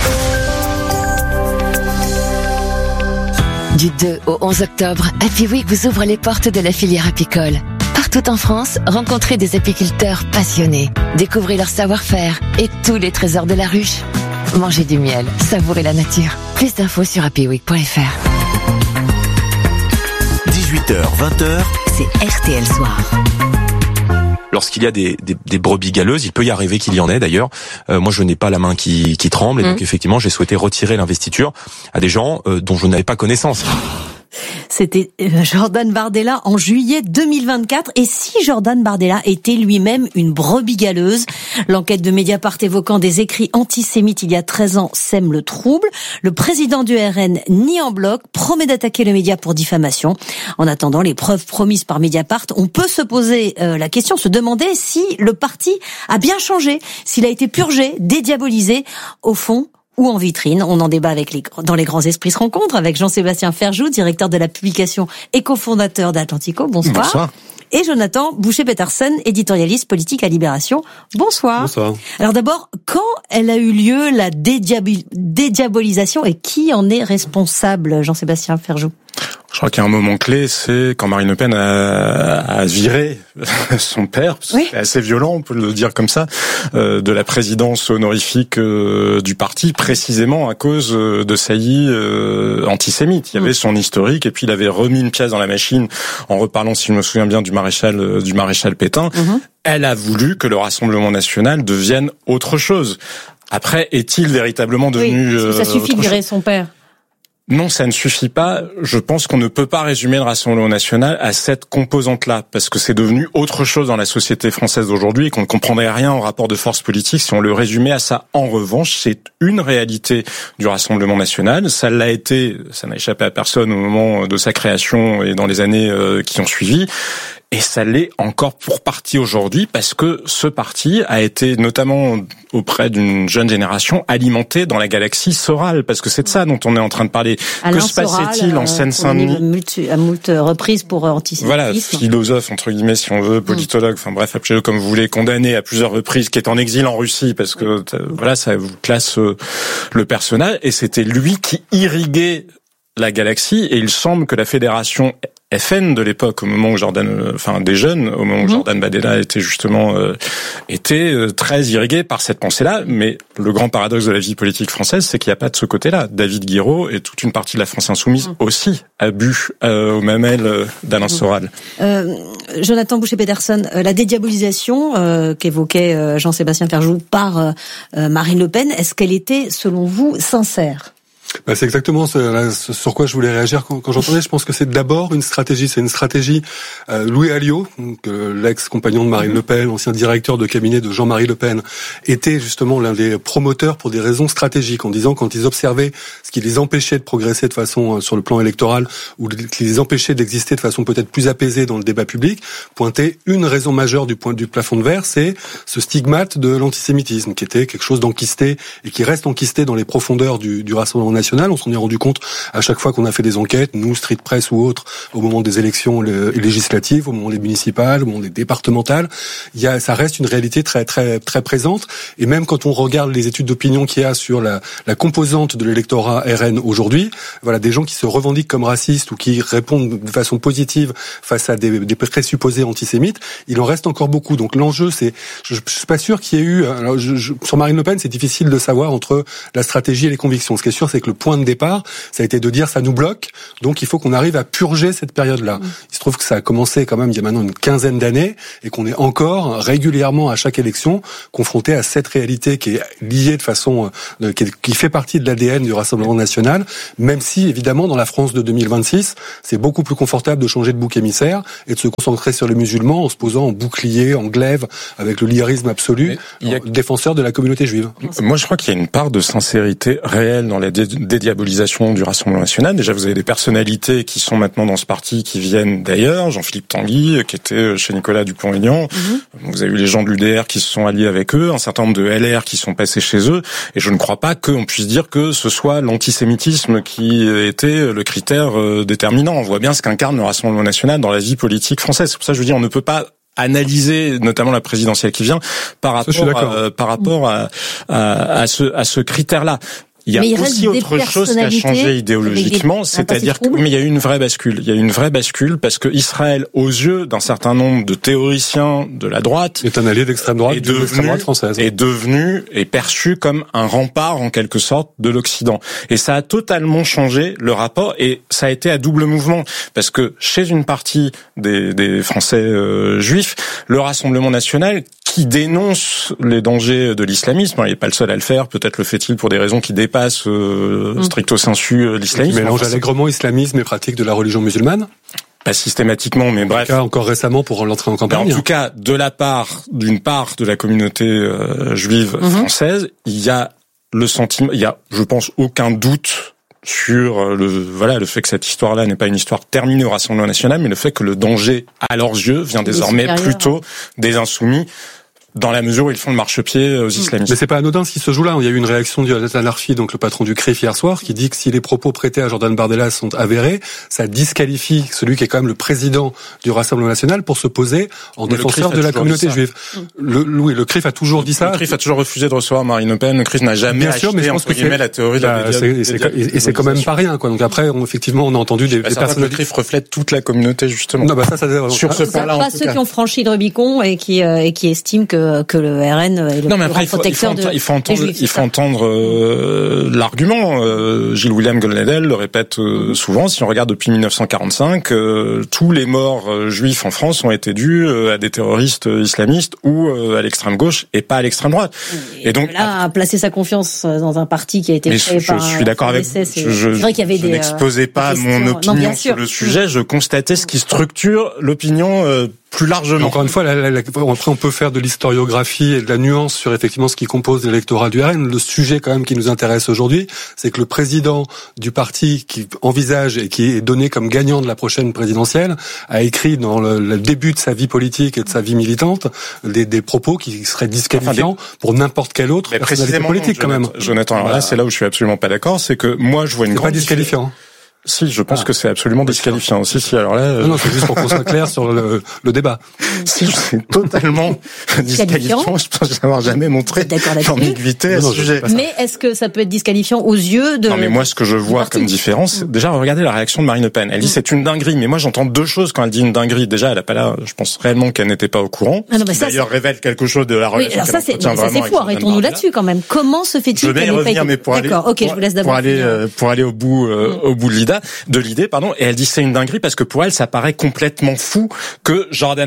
Du deux au onze octobre, Happy Week vous ouvre les portes de la filière apicole. Partout en France, rencontrez des apiculteurs passionnés. Découvrez leur savoir-faire et tous les trésors de la ruche. Mangez du miel, savourez la nature. Plus d'infos sur happy week point f r. dix-huit heures, vingt heures, c'est R T L Soir. Lorsqu'il y a des, des, des brebis galeuses, il peut y arriver qu'il y en ait d'ailleurs. Euh, moi, je n'ai pas la main qui, qui tremble, et mmh. donc effectivement, j'ai souhaité retirer l'investiture à des gens euh, dont je n'avais pas connaissance. C'était Jordan Bardella en juillet deux mille vingt-quatre. Et si Jordan Bardella était lui-même une brebis galeuse? L'enquête de Mediapart évoquant des écrits antisémites il y a treize ans sème le trouble. Le président du R N nie en bloc, promet d'attaquer le média pour diffamation. En attendant les preuves promises par Mediapart, on peut se poser euh, la question, se demander si le parti a bien changé, s'il a été purgé, dédiabolisé. Au fond, ou en vitrine. On en débat avec les, dans les grands esprits se rencontrent avec Jean-Sébastien Ferjou, directeur de la publication et cofondateur d'Atlantico. Bonsoir. Bonsoir. Et Jonathan Boucher-Peterson, éditorialiste politique à Libération. Bonsoir. Bonsoir. Alors d'abord, quand elle a eu lieu la dédiab- dédiabolisation et qui en est responsable, Jean-Sébastien Ferjou? Je crois qu'il y a un moment clé, c'est quand Marine Le Pen a, a viré son père, oui. C'est assez violent, on peut le dire comme ça, euh, de la présidence honorifique euh, du parti, précisément à cause de saillies euh, antisémites. Il y avait son historique, et puis il avait remis une pièce dans la machine en reparlant, si je me souviens bien, du maréchal euh, du maréchal Pétain. Mm-hmm. Elle a voulu que le Rassemblement national devienne autre chose. Après, est-il véritablement devenu... Oui, ça suffit de virer son père. Non, ça ne suffit pas. Je pense qu'on ne peut pas résumer le Rassemblement national à cette composante-là, parce que c'est devenu autre chose dans la société française d'aujourd'hui et qu'on ne comprendrait rien au rapport de force politique si on le résumait à ça. En revanche, c'est une réalité du Rassemblement national. Ça l'a été, ça n'a échappé à personne au moment de sa création et dans les années qui ont suivi. Et ça l'est encore pour partie aujourd'hui parce que ce parti a été notamment auprès d'une jeune génération alimenté dans la galaxie Soral, parce que c'est de ça dont on est en train de parler. Alain que se passait-il Soral, en Seine-Saint-Denis à moult reprises pour antisémitisme. Voilà, philosophe entre guillemets si on veut, politologue, enfin bref, appelez-le comme vous voulez, condamné à plusieurs reprises, qui est en exil en Russie parce que voilà, ça vous classe le personnage. Et c'était lui qui irriguait la galaxie, et il semble que la fédération F N de l'époque, au moment où Jordan, enfin des jeunes, au moment où mmh. Jordan Bardella était justement euh, était euh, très irrigué par cette pensée-là. Mais le grand paradoxe de la vie politique française, c'est qu'il n'y a pas de ce côté-là. David Guiraud et toute une partie de la France insoumise mmh. aussi a bu euh, aux mamelles euh, d'Alain mmh. Soral. Euh, Jonathan Boucher-Peterson, euh, la dédiabolisation euh, qu'évoquait euh, Jean-Sébastien Ferjou par euh, Marine Le Pen, est-ce qu'elle était, selon vous, sincère ? Bah, c'est exactement ce, là, ce sur quoi je voulais réagir quand, quand j'entendais. Je pense que c'est d'abord une stratégie. C'est une stratégie. Euh, Louis Alliot, donc, euh, l'ex-compagnon de Marine Le Pen, ancien directeur de cabinet de Jean-Marie Le Pen, était justement l'un des promoteurs pour des raisons stratégiques, en disant quand ils observaient ce qui les empêchait de progresser de façon euh, sur le plan électoral ou qui les empêchait d'exister de façon peut-être plus apaisée dans le débat public, pointait une raison majeure du point du plafond de verre, c'est ce stigmate de l'antisémitisme qui était quelque chose d'enquisté et qui reste enquisté dans les profondeurs du, du Rassemblement national. On s'en est rendu compte à chaque fois qu'on a fait des enquêtes, nous, Street Press ou autres, au moment des élections législatives, au moment des municipales, au moment des départementales. Il y a, ça reste une réalité très, très, très présente. Et même quand on regarde les études d'opinion qu'il y a sur la, la composante de l'électorat R N aujourd'hui, voilà, des gens qui se revendiquent comme racistes ou qui répondent de façon positive face à des, des présupposés antisémites, il en reste encore beaucoup. Donc l'enjeu, c'est, je, je suis pas sûr qu'il y ait eu, alors je, je, sur Marine Le Pen, c'est difficile de savoir entre la stratégie et les convictions. Ce qui est sûr, c'est que le point de départ, ça a été de dire ça nous bloque, donc il faut qu'on arrive à purger cette période-là. Mmh. Il se trouve que ça a commencé quand même il y a maintenant une quinzaine d'années et qu'on est encore régulièrement à chaque élection confronté à cette réalité qui est liée de façon, euh, qui, qui fait partie de l'A D N du Rassemblement national, même si évidemment dans la France de deux mille vingt-six, c'est beaucoup plus confortable de changer de bouc émissaire et de se concentrer sur les musulmans en se posant en bouclier, en glaive, avec le lyrisme absolu, il y a... défenseur de la communauté juive. Moi je crois qu'il y a une part de sincérité réelle dans la dé- dédiabolisation du Rassemblement national. Déjà vous avez des personnalités qui sont maintenant dans ce parti qui viennent d'ailleurs, Jean-Philippe Tanguy qui était chez Nicolas Dupont-Aignan, mm-hmm. vous avez eu les gens de l'U D R qui se sont alliés avec eux, un certain nombre de L R qui sont passés chez eux, et je ne crois pas qu'on puisse dire que ce soit l'antisémitisme qui était le critère déterminant. On voit bien ce qu'incarne le Rassemblement national dans la vie politique française. C'est pour ça que je veux dire, on ne peut pas analyser notamment la présidentielle qui vient par rapport à, par rapport à, à, à ce à ce critère-là. Il y a il aussi autre chose qui a changé idéologiquement, c'est-à-dire que, mais il y a eu une vraie bascule. Il y a eu une vraie bascule parce que Israël, aux yeux d'un certain nombre de théoriciens de la droite, est un allié d'extrême droite, est devenu, d'extrême droite française, est devenu, est perçu comme un rempart en quelque sorte de l'Occident. Et ça a totalement changé le rapport et ça a été à double mouvement parce que chez une partie des, des Français euh, juifs, le Rassemblement national qui dénonce les dangers de l'islamisme, il n'est pas le seul à le faire, peut-être le fait-il pour des raisons qui dépassent euh, stricto sensu euh, l'islamisme. Il mélange enfin, allègrement islamisme et pratique de la religion musulmane. Pas systématiquement, mais bref. En tout cas, encore récemment pour l'entrée en campagne. En tout cas, de la part d'une part de la communauté euh, juive mm-hmm. française, il y a le sentiment, il y a, je pense, aucun doute sur le voilà le fait que cette histoire-là n'est pas une histoire terminée au Rassemblement national, mais le fait que le danger à leurs yeux vient désormais plutôt des insoumis, dans la mesure où ils font le marchepied aux islamistes. Mais c'est pas anodin ce qui se joue là. Il y a eu une réaction d'Yolanda Larfi, donc le patron du C R I F hier soir, qui dit que si les propos prêtés à Jordan Bardella sont avérés, ça disqualifie celui qui est quand même le président du Rassemblement national pour se poser en mais défenseur de la communauté juive. Le, oui, le C R I F a toujours dit ça. Le C R I F a toujours refusé de recevoir Marine Le Pen. Le C R I F n'a jamais Bien sûr, acheté, mais je pense que c'est la théorie de la c'est, c'est, et, et c'est quand même pas rien, quoi. Donc après, on, effectivement, on a entendu des, bah, des personnes. Le C R I F reflète toute la communauté, justement. Non, bah ça, ça, sur ce point-là, pas ceux qui ont franchi le Rubicon et qui, euh, et qui estiment que, que le R N est le non, mais après, il faut, il faut, de, il faut entendre, juifs, il faut entendre euh, l'argument. Euh, Gilles William Goldnadel le répète euh, souvent. Si on regarde depuis mille neuf cent quarante-cinq, euh, tous les morts euh, juifs en France ont été dus euh, à des terroristes islamistes ou euh, à l'extrême gauche et pas à l'extrême droite. Et, et donc là, placer sa confiance dans un parti qui a été créé je, par. Je suis d'accord avec. C'est, je, je, c'est vrai qu'il y avait je des. Je n'exposais pas des mon opinion non, sur le sujet. Je constatais ce qui structure l'opinion. Euh, plus largement. Encore une fois, la, la, la, après on peut faire de l'historiographie et de la nuance sur effectivement ce qui compose l'électorat du R N. Le sujet quand même qui nous intéresse aujourd'hui, c'est que le président du parti qui envisage et qui est donné comme gagnant de la prochaine présidentielle a écrit dans le, le début de sa vie politique et de sa vie militante des, des propos qui seraient disqualifiants enfin, des... pour n'importe quelle autre mais personnalité politique non, quand même. Jonathan, alors là, c'est là où je suis absolument pas d'accord, c'est que moi je vois une c'est grande pas disqualifiant. Si, je pense ah. que c'est absolument disqualifiant. Si, si, alors là... Euh... Non, non, c'est juste pour qu'on soit clair sur le, le débat. Si, c'est totalement disqualifiant. Je pense n'avoir jamais montré l'ambiguïté à ce sujet. Mais est-ce que ça peut être disqualifiant aux yeux de... Non, mais moi, ce que je vois comme différence, mmh. déjà, regardez la réaction de Marine Le Pen. Elle dit mmh. c'est une dinguerie, mais moi, j'entends deux choses quand elle dit une dinguerie. Déjà, elle a pas là, je pense réellement qu'elle n'était pas au courant. Ah non, mais ça, d'ailleurs, c'est... révèle quelque chose de la relation. Oui, alors ça, c'est, ça, c'est fou. Arrêtons-nous là-dessus, quand même. Comment se fait-il qu'elle n'ait pas été... mais pour aller, D'accord, ok, je vous laisse d'abord. Pour aller, pour aller au bout, au bout de l'idée, Pardon, et elle dit c'est une dinguerie parce que pour elle ça paraît complètement fou que Jordan Bardella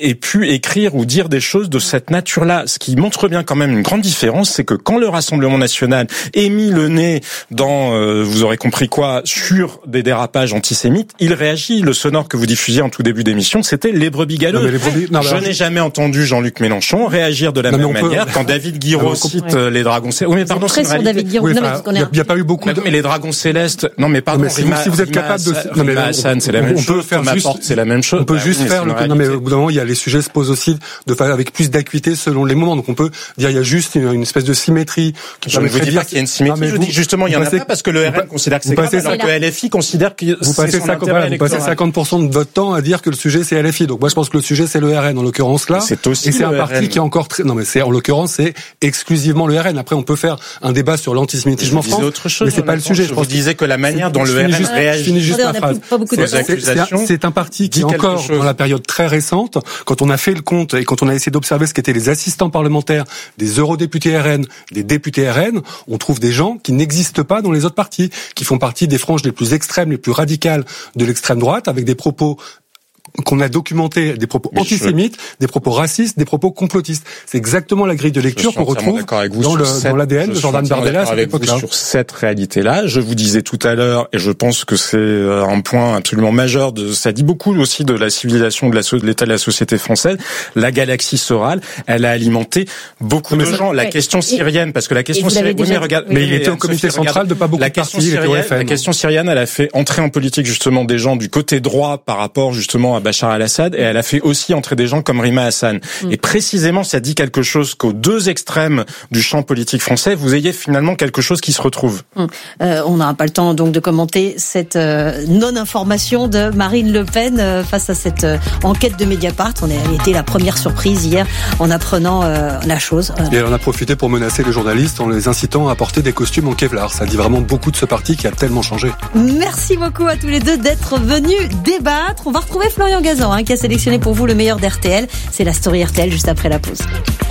ait pu écrire ou dire des choses de cette nature-là. Ce qui montre bien quand même une grande différence, c'est que quand le Rassemblement national ait mis le nez dans, euh, vous aurez compris quoi, sur des dérapages antisémites, il réagit. Le sonore que vous diffusiez en tout début d'émission, c'était les brebis galeuses. Non, les brebis... non, je n'ai jamais entendu Jean-Luc Mélenchon réagir de la non, même peut... manière quand David Guiraud cite ouais. les dragons célestes. Oui, mais pardon, c'est une réalité. David Guiraud. Oui, non, mais il n'y a, a pas eu beaucoup. Mais, de... mais les dragons célestes. Non, mais pardon. Non, mais si, Rima, vous, si vous êtes Rima, capable de, non, mais Hassan, c'est la même chose. On peut faire juste, c'est la même chose. On peut juste faire le. Non, mais au bout d'un moment, il y a les sujets se posent aussi de faire avec plus d'acuité selon les moments. Donc on peut dire il y a juste une, une espèce de symétrie. Je ne vous dis pas qu'il y a une symétrie. Je dis justement il y en a pas parce que le R N considère que c'est grave, alors que L F I considère que vous passez cinquante pour cent de votre temps à dire que le sujet c'est L F I. Donc moi je pense que le sujet c'est le R N en l'occurrence là. C'est aussi et c'est un R N. Parti qui est encore très. Non mais c'est en l'occurrence c'est exclusivement le R N. Après on peut faire un débat sur l'antisémitisme en France. Autre chose, mais c'est pas le sujet. Je pense disais que la manière dont le R N réagit. Juste ma phrase. C'est un parti qui encore dans la période très récente, quand on a fait le compte et quand on a essayé d'observer ce qu'étaient les assistants parlementaires des eurodéputés R N, des députés R N, on trouve des gens qui n'existent pas dans les autres partis, qui font partie des franges les plus extrêmes, les plus radicales de l'extrême droite, avec des propos qu'on a documenté, des propos Mais antisémites, je... des propos racistes, des propos complotistes. C'est exactement la grille de lecture qu'on retrouve dans, le, cette, dans l'A D N de Jordan Bardella à cette époque-là. Sur cette réalité-là, je vous disais tout à l'heure, et je pense que c'est un point absolument majeur, de, ça dit beaucoup aussi de la civilisation, de, la, de l'état de la société française, la galaxie sorale, elle a alimenté beaucoup mais de ça, gens. La ouais. question syrienne, parce que la question syrienne... Oui, mais regarde, mais il était au comité central de pas beaucoup de partis, il était au F M. La question syrienne, elle a fait entrer en politique justement des gens du côté droit par rapport justement à Bachar al-Assad, et elle a fait aussi entrer des gens comme Rima Hassan. Mm. Et précisément, ça dit quelque chose qu'aux deux extrêmes du champ politique français, vous ayez finalement quelque chose qui se retrouve. Mm. Euh, on n'aura pas le temps donc de commenter cette euh, non-information de Marine Le Pen euh, face à cette euh, enquête de Mediapart. On a été la première surprise hier en apprenant euh, la chose. Et elle en a profité pour menacer les journalistes en les incitant à porter des costumes en Kevlar. Ça dit vraiment beaucoup de ce parti qui a tellement changé. Merci beaucoup à tous les deux d'être venus débattre. On va retrouver Florian Gazan hein, qui a sélectionné pour vous le meilleur d'R T L. C'est la story R T L juste après la pause.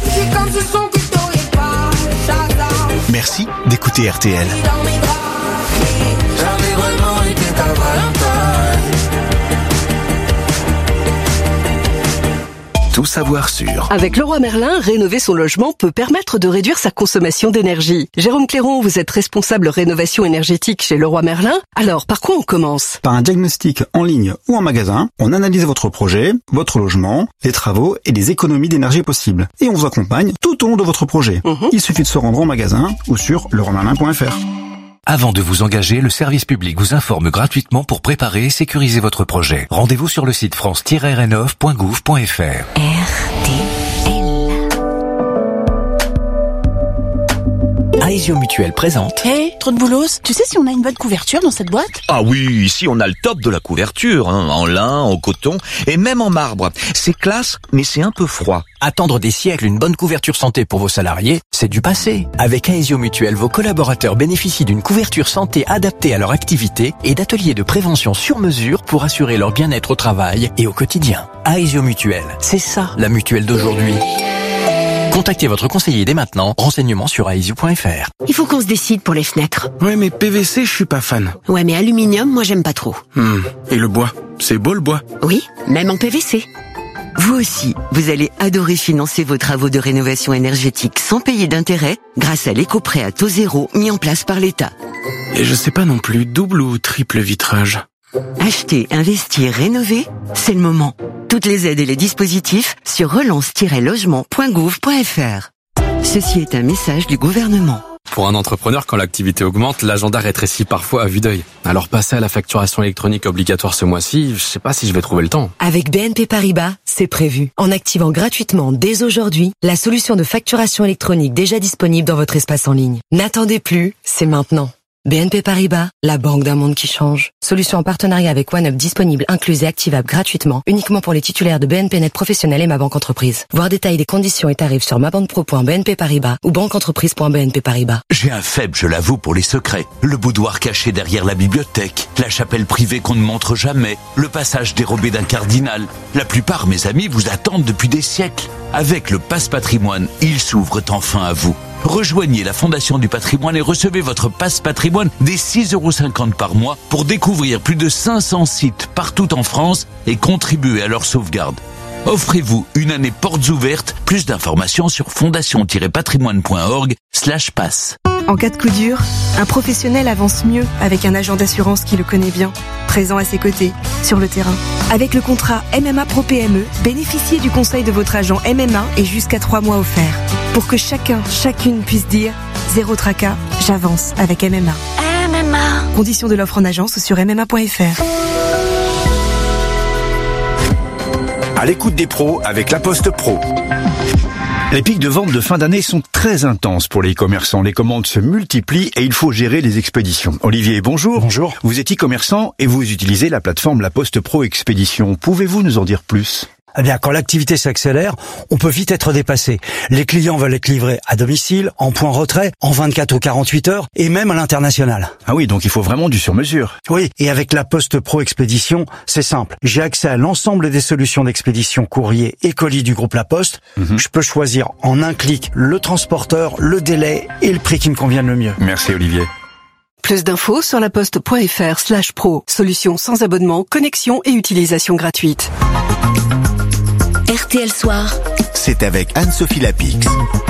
Merci d'écouter R T L. Tout savoir sur. Avec Leroy Merlin, rénover son logement peut permettre de réduire sa consommation d'énergie. Jérôme Clairon, vous êtes responsable rénovation énergétique chez Leroy Merlin. Alors, par quoi on commence? Par un diagnostic en ligne ou en magasin. On analyse votre projet, votre logement, les travaux et les économies d'énergie possibles. Et on vous accompagne tout au long de votre projet. Mmh. Il suffit de se rendre en magasin ou sur leroy merlin point f r. Avant de vous engager, le service public vous informe gratuitement pour préparer et sécuriser votre projet. Rendez-vous sur le site france tiret rénov point gouv point f r. R T L. Aesio Mutuel présente. Hé, hey, trop de boulos. Tu sais si on a une bonne couverture dans cette boîte? Ah oui, ici on a le top de la couverture, hein, en lin, en coton et même en marbre. C'est classe, mais c'est un peu froid. Attendre des siècles une bonne couverture santé pour vos salariés, c'est du passé. Avec Aesio Mutuel, vos collaborateurs bénéficient d'une couverture santé adaptée à leur activité et d'ateliers de prévention sur mesure pour assurer leur bien-être au travail et au quotidien. Aesio Mutuel, c'est ça la mutuelle d'aujourd'hui. Contactez votre conseiller dès maintenant. Renseignements sur aesio point f r. Il faut qu'on se décide pour les fenêtres. Ouais, mais P V C, je suis pas fan. Ouais, mais aluminium, moi j'aime pas trop. Hmm. Et le bois? C'est beau le bois? Oui, même en P V C. Vous aussi, vous allez adorer financer vos travaux de rénovation énergétique sans payer d'intérêt grâce à l'éco-prêt à taux zéro mis en place par l'État. Et je sais pas non plus, double ou triple vitrage? Acheter, investir, rénover, c'est le moment. Toutes les aides et les dispositifs sur relance tiret logement point gouv point f r. Ceci est un message du gouvernement. Pour un entrepreneur, quand l'activité augmente, l'agenda rétrécit parfois à vue d'œil. Alors passer à la facturation électronique obligatoire ce mois-ci, je sais pas si je vais trouver le temps. Avec B N P Paribas, c'est prévu. En activant gratuitement dès aujourd'hui la solution de facturation électronique déjà disponible dans votre espace en ligne. N'attendez plus, c'est maintenant. B N P Paribas, la banque d'un monde qui change. Solution en partenariat avec OneUp disponible, incluse et activable gratuitement, uniquement pour les titulaires de B N P Net Professionnel et Ma Banque Entreprise. Voir détails des conditions et tarifs sur mabanpro point b n p paribas ou banqueentreprise point b n p paribas. J'ai un faible, je l'avoue, pour les secrets. Le boudoir caché derrière la bibliothèque, la chapelle privée qu'on ne montre jamais, le passage dérobé d'un cardinal. La plupart, mes amis, vous attendent depuis des siècles. Avec le Passe Patrimoine, ils s'ouvrent enfin à vous. Rejoignez la Fondation du Patrimoine et recevez votre Passe Patrimoine des six euros cinquante par mois pour découvrir plus de cinq cents sites partout en France et contribuer à leur sauvegarde. Offrez-vous une année portes ouvertes. Plus d'informations sur fondation-patrimoine.org slash passe. En cas de coup dur, un professionnel avance mieux avec un agent d'assurance qui le connaît bien, présent à ses côtés, sur le terrain. Avec le contrat M M A Pro P M E, bénéficiez du conseil de votre agent M M A et jusqu'à trois mois offerts. Pour que chacun, chacune puisse dire « Zéro tracas, j'avance avec M M A ». M M A. Conditions de l'offre en agence sur m m a point f r. À l'écoute des pros avec La Poste Pro. Les pics de vente de fin d'année sont très intenses pour les e-commerçants. Les commandes se multiplient et il faut gérer les expéditions. Olivier, bonjour. Bonjour. Vous êtes e-commerçant et vous utilisez la plateforme La Poste Pro Expédition. Pouvez-vous nous en dire plus ? Eh bien, quand l'activité s'accélère, on peut vite être dépassé. Les clients veulent être livrés à domicile, en point retrait, en vingt-quatre ou quarante-huit heures, et même à l'international. Ah oui, donc il faut vraiment du sur-mesure. Oui, et avec la Poste Pro Expédition, c'est simple. J'ai accès à l'ensemble des solutions d'expédition courrier et colis du groupe La Poste. Mm-hmm. Je peux choisir en un clic le transporteur, le délai et le prix qui me convienne le mieux. Merci Olivier. Plus d'infos sur laposte.fr slash pro. Solution sans abonnement, connexion et utilisation gratuite. R T L Soir. C'est avec Anne-Sophie Lapix.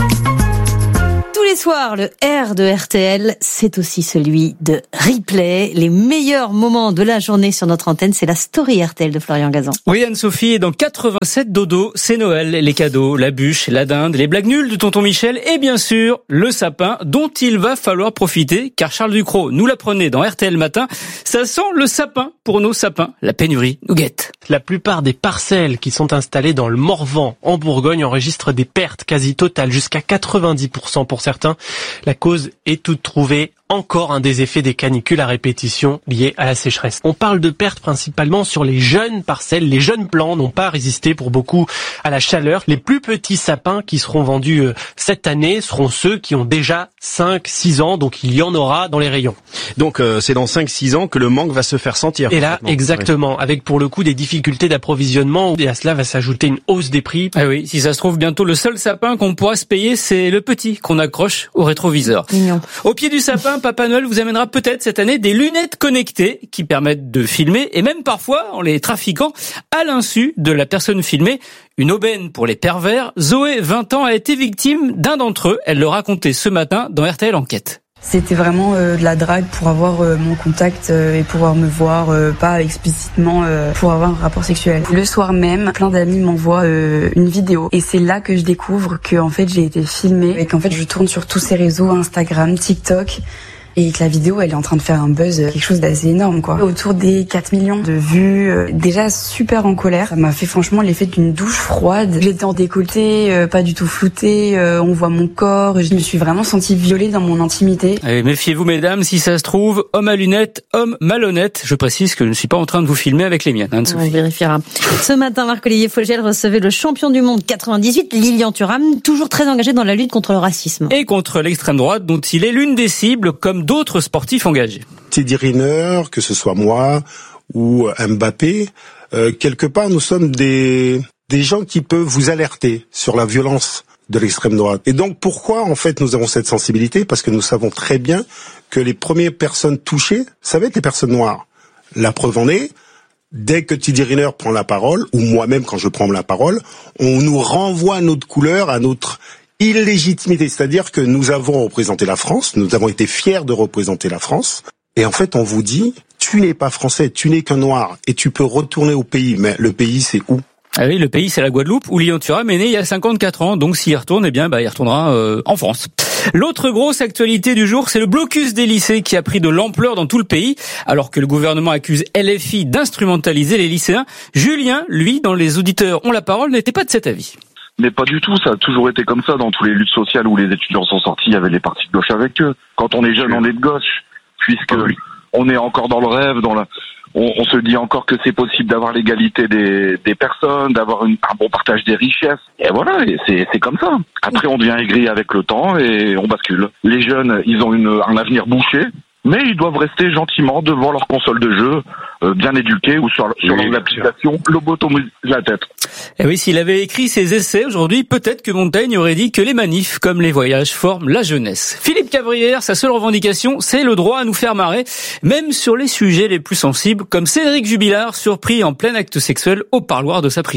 Tous les soirs, le R de R T L, c'est aussi celui de Replay. Les meilleurs moments de la journée sur notre antenne, c'est la story R T L de Florian Gazan. Oui, Anne-Sophie, dans quatre-vingt-sept dodo, c'est Noël, les cadeaux, la bûche, la dinde, les blagues nulles de tonton Michel et bien sûr, le sapin dont il va falloir profiter car Charles Ducrot nous l'apprenait dans R T L Matin. Ça sent le sapin pour nos sapins. La pénurie nous guette. La plupart des parcelles qui sont installées dans le Morvan, en Bourgogne, enregistrent des pertes quasi totales, jusqu'à quatre-vingt-dix pour cent pour certains. La cause est toute trouvée. Encore un des effets des canicules à répétition liés à la sécheresse. On parle de pertes principalement sur les jeunes parcelles. Les jeunes plants n'ont pas résisté pour beaucoup à la chaleur. Les plus petits sapins qui seront vendus cette année seront ceux qui ont déjà cinq six ans, donc il y en aura dans les rayons. Donc euh, c'est dans cinq six ans que le manque va se faire sentir. Et là, exactement, oui. Avec pour le coup des difficultés d'approvisionnement, et à cela va s'ajouter une hausse des prix. Ah oui, si ça se trouve, bientôt le seul sapin qu'on pourra se payer, c'est le petit qu'on accroche au rétroviseur. Mignon. Au pied du sapin, Papa Noël vous amènera peut-être cette année des lunettes connectées qui permettent de filmer et même parfois, en les trafiquant, à l'insu de la personne filmée. Une aubaine pour les pervers. Zoé, vingt ans, a été victime d'un d'entre eux. Elle le racontait ce matin dans R T L Enquête. C'était vraiment euh, de la drague pour avoir euh, mon contact euh, et pouvoir me voir, euh, pas explicitement euh, pour avoir un rapport sexuel. Le soir même, plein d'amis m'envoient euh, une vidéo et c'est là que je découvre que en fait j'ai été filmée et qu'en fait je tourne sur tous ces réseaux, Instagram, TikTok. Et que la vidéo, elle est en train de faire un buzz, quelque chose d'assez énorme, quoi. Autour des quatre millions de vues, euh, déjà super en colère. Ça m'a fait franchement l'effet d'une douche froide. J'étais en décolleté, euh, pas du tout floutée, euh, on voit mon corps. Je me suis vraiment sentie violée dans mon intimité. Allez, méfiez-vous, mesdames, si ça se trouve, homme à lunettes, homme malhonnête. Je précise que je ne suis pas en train de vous filmer avec les miennes, hein, on vérifiera. Ce matin, Marc-Olivier Fogel recevait le champion du monde quatre-vingt-dix-huit, Lilian Thuram, toujours très engagé dans la lutte contre le racisme. Et contre l'extrême droite, dont il est l'une des cibles, comme d'autres sportifs engagés. Teddy Riner, que ce soit moi ou Mbappé, euh, quelque part nous sommes des des gens qui peuvent vous alerter sur la violence de l'extrême droite. Et donc pourquoi en fait nous avons cette sensibilité ? Parce que nous savons très bien que les premières personnes touchées, ça va être les personnes noires. La preuve en est, dès que Teddy Riner prend la parole, ou moi-même quand je prends la parole, on nous renvoie à notre couleur, à notre illégitimité, c'est-à-dire que nous avons représenté la France, nous avons été fiers de représenter la France, et en fait on vous dit, tu n'es pas français, tu n'es qu'un noir, et tu peux retourner au pays, mais le pays c'est où ? Ah oui, le pays c'est la Guadeloupe, où Lilian Thuram est né il y a cinquante-quatre ans, donc s'il y retourne, eh bien bah, il retournera euh, en France. L'autre grosse actualité du jour, c'est le blocus des lycées qui a pris de l'ampleur dans tout le pays, alors que le gouvernement accuse L F I d'instrumentaliser les lycéens. Julien, lui, dans Les Auditeurs ont la parole, n'était pas de cet avis. Mais pas du tout, ça a toujours été comme ça dans toutes les luttes sociales où les étudiants sont sortis, il y avait les partis de gauche avec eux. Quand on est jeune, on est de gauche, puisque oui. on est encore dans le rêve, dans la... on, on se dit encore que c'est possible d'avoir l'égalité des, des personnes, d'avoir une, un bon partage des richesses. Et voilà, et c'est, c'est comme ça. Après, on devient aigri avec le temps et on bascule. Les jeunes, ils ont une, un avenir bouché. Mais ils doivent rester gentiment devant leur console de jeu, euh, bien éduqués, ou sur, sur oui, l'application, lobotomise la tête. Et oui, s'il avait écrit ses essais aujourd'hui, peut-être que Montaigne aurait dit que les manifs, comme les voyages, forment la jeunesse. Philippe Cavrière, sa seule revendication, c'est le droit à nous faire marrer, même sur les sujets les plus sensibles, comme Cédric Jubilard, surpris en plein acte sexuel au parloir de sa prison.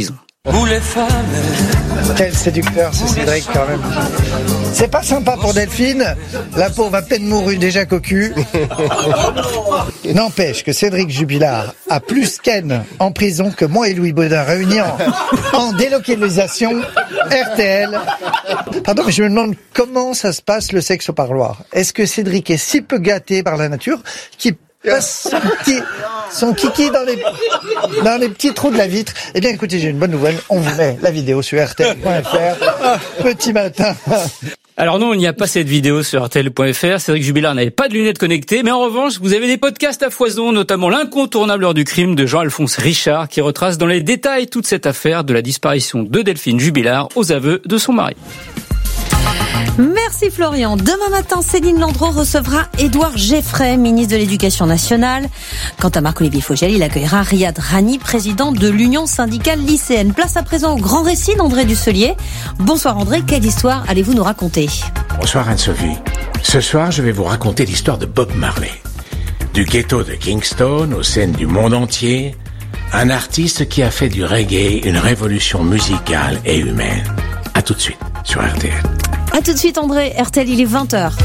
Vous les femmes. Quel séducteur ce Cédric quand même. C'est pas sympa pour Delphine, la pauvre a peine mouru déjà cocu. N'empêche que Cédric Jubilard a plus Ken en prison que moi et Louis Baudin réunis en, en délocalisation R T L. Pardon, mais je me demande comment ça se passe le sexe au parloir. Est-ce que Cédric est si peu gâté par la nature qu'il passe son, petit, son kiki dans les, dans les petits trous de la vitre? Eh bien écoutez, j'ai une bonne nouvelle, on vous met la vidéo sur R T L point F R, petit matin. Alors non, il n'y a pas cette vidéo sur R T L point F R. Cédric Jubilard n'avait pas de lunettes connectées, mais en revanche, vous avez des podcasts à foison, notamment l'incontournable Heure du crime de Jean-Alphonse Richard, qui retrace dans les détails toute cette affaire de la disparition de Delphine Jubilard aux aveux de son mari. Merci Florian. Demain matin, Céline Landreau recevra Édouard Geffray, ministre de l'Éducation nationale. Quant à Marc-Olivier Fogel, il accueillera Riyad Rani, président de l'Union syndicale lycéenne. Place à présent au grand récit d'André Dusselier. Bonsoir André, quelle histoire allez-vous nous raconter? Bonsoir Anne-Sophie. Ce soir, je vais vous raconter l'histoire de Bob Marley. Du ghetto de Kingston aux scènes du monde entier, un artiste qui a fait du reggae une révolution musicale et humaine. À tout de suite sur R T L. A tout de suite André, R T L, il est vingt heures.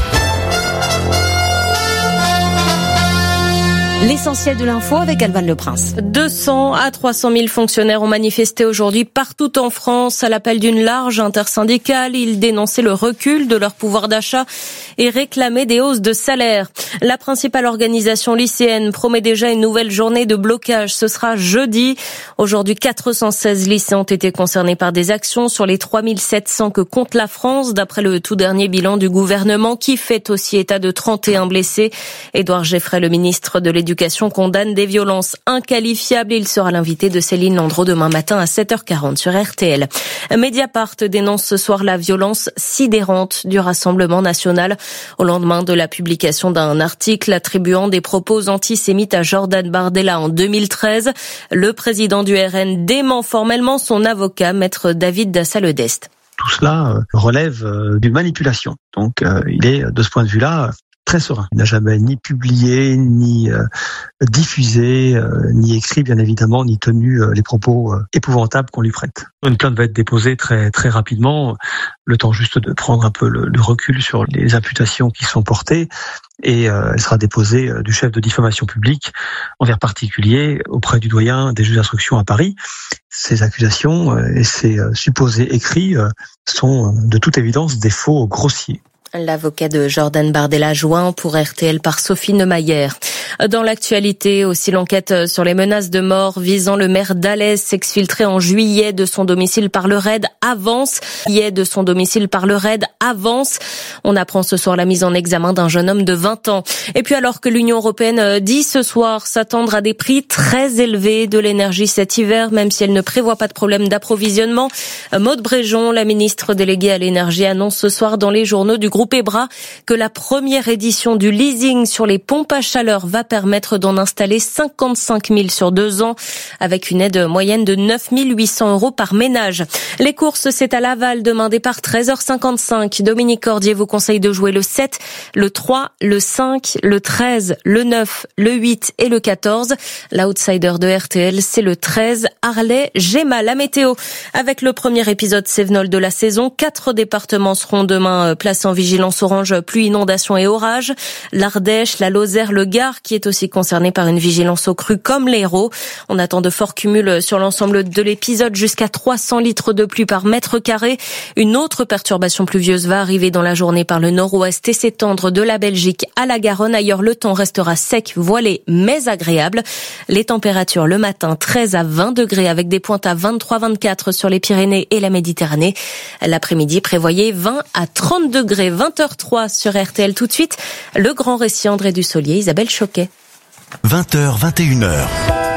L'essentiel de l'info avec Alban Le Prince. deux cents à trois cent mille fonctionnaires ont manifesté aujourd'hui partout en France à l'appel d'une large intersyndicale. Ils dénonçaient le recul de leur pouvoir d'achat et réclamaient des hausses de salaire. La principale organisation lycéenne promet déjà une nouvelle journée de blocage. Ce sera jeudi. Aujourd'hui, quatre cent seize lycées ont été concernés par des actions sur les trois mille sept cents que compte la France, d'après le tout dernier bilan du gouvernement qui fait aussi état de trente et un blessés. Édouard Geffray, le ministre de l'Éducation, condamne des violences inqualifiables. Il sera l'invité de Céline Landreau demain matin à sept heures quarante sur R T L. Mediapart dénonce ce soir la violence sidérante du Rassemblement national au lendemain de la publication d'un article attribuant des propos antisémites à Jordan Bardella en deux mille treize. Le président du R N dément formellement son avocat, maître David Dassa-Ledest. Tout cela relève d'une manipulation. Donc il est, de ce point de vue-là, très serein. Il n'a jamais ni publié, ni euh, diffusé, euh, ni écrit, bien évidemment, ni tenu euh, les propos euh, épouvantables qu'on lui prête. Une plainte va être déposée très très rapidement, le temps juste de prendre un peu le, le recul sur les imputations qui sont portées, et euh, elle sera déposée euh, du chef de diffamation publique, envers particulier, auprès du doyen des juges d'instruction à Paris. Ces accusations euh, et ces euh, supposés écrits euh, sont euh, de toute évidence des faux grossiers. L'avocat de Jordan Bardella joint pour R T L par Sophie Neumayer. Dans l'actualité, aussi l'enquête sur les menaces de mort visant le maire d'Alès s'exfiltrait en juillet de son domicile par le raid avance. Juillet de son domicile par le raid avance. On apprend ce soir la mise en examen d'un jeune homme de vingt ans. Et puis alors que l'Union européenne dit ce soir s'attendre à des prix très élevés de l'énergie cet hiver, même si elle ne prévoit pas de problème d'approvisionnement, Maude Bréjon, la ministre déléguée à l'énergie, annonce ce soir dans les journaux du groupe EBRA que la première édition du leasing sur les pompes à chaleur va permettre d'en installer cinquante-cinq mille sur deux ans, avec une aide moyenne de neuf mille huit cents euros par ménage. Les courses, c'est à Laval demain, départ treize heures cinquante-cinq. Dominique Cordier vous conseille de jouer le sept, le trois, le cinq, le treize, le neuf, le huit et le quatorze. L'outsider de R T L, c'est le treize, Harley Gemma. La météo, avec le premier épisode Cévenol de la saison, quatre départements seront demain placés en vigilance orange, pluie, inondation et orage. L'Ardèche, la Lozère, le Gard, qui est aussi concerné par une vigilance aux crues comme l'Hérault. On attend de forts cumuls sur l'ensemble de l'épisode, jusqu'à trois cents litres de pluie par mètre carré. Une autre perturbation pluvieuse va arriver dans la journée par le nord-ouest et s'étendre de la Belgique à la Garonne. Ailleurs, le temps restera sec, voilé, mais agréable. Les températures le matin, treize à vingt degrés, avec des pointes à vingt-trois à vingt-quatre sur les Pyrénées et la Méditerranée. L'après-midi, prévoyez vingt à trente degrés. vingt heures trois sur R T L. Tout de suite, le grand récit André Dusselier, Isabelle Choquet. vingt heures, vingt et une heures.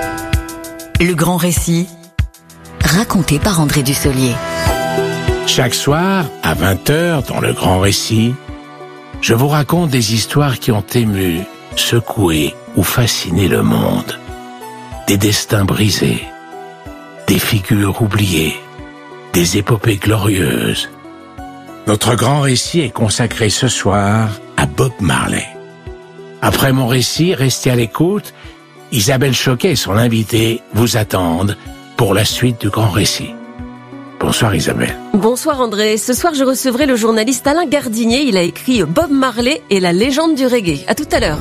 Le grand récit, raconté par André Dusselier. Chaque soir, à vingt heures, dans le grand récit, je vous raconte des histoires qui ont ému, secoué ou fasciné le monde. Des destins brisés, des figures oubliées, des épopées glorieuses. Notre grand récit est consacré ce soir à Bob Marley. Après mon récit, restez à l'écoute. Isabelle Choquet et son invité vous attendent pour la suite du grand récit. Bonsoir Isabelle. Bonsoir André. Ce soir, je recevrai le journaliste Alain Gardinier. Il a écrit Bob Marley et la légende du reggae. À tout à l'heure.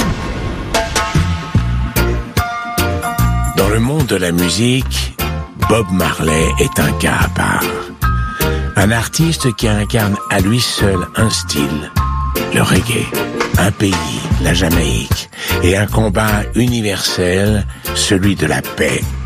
Dans le monde de la musique, Bob Marley est un cas à part. Un artiste qui incarne à lui seul un style, le reggae, un pays, la Jamaïque, et un combat universel, celui de la paix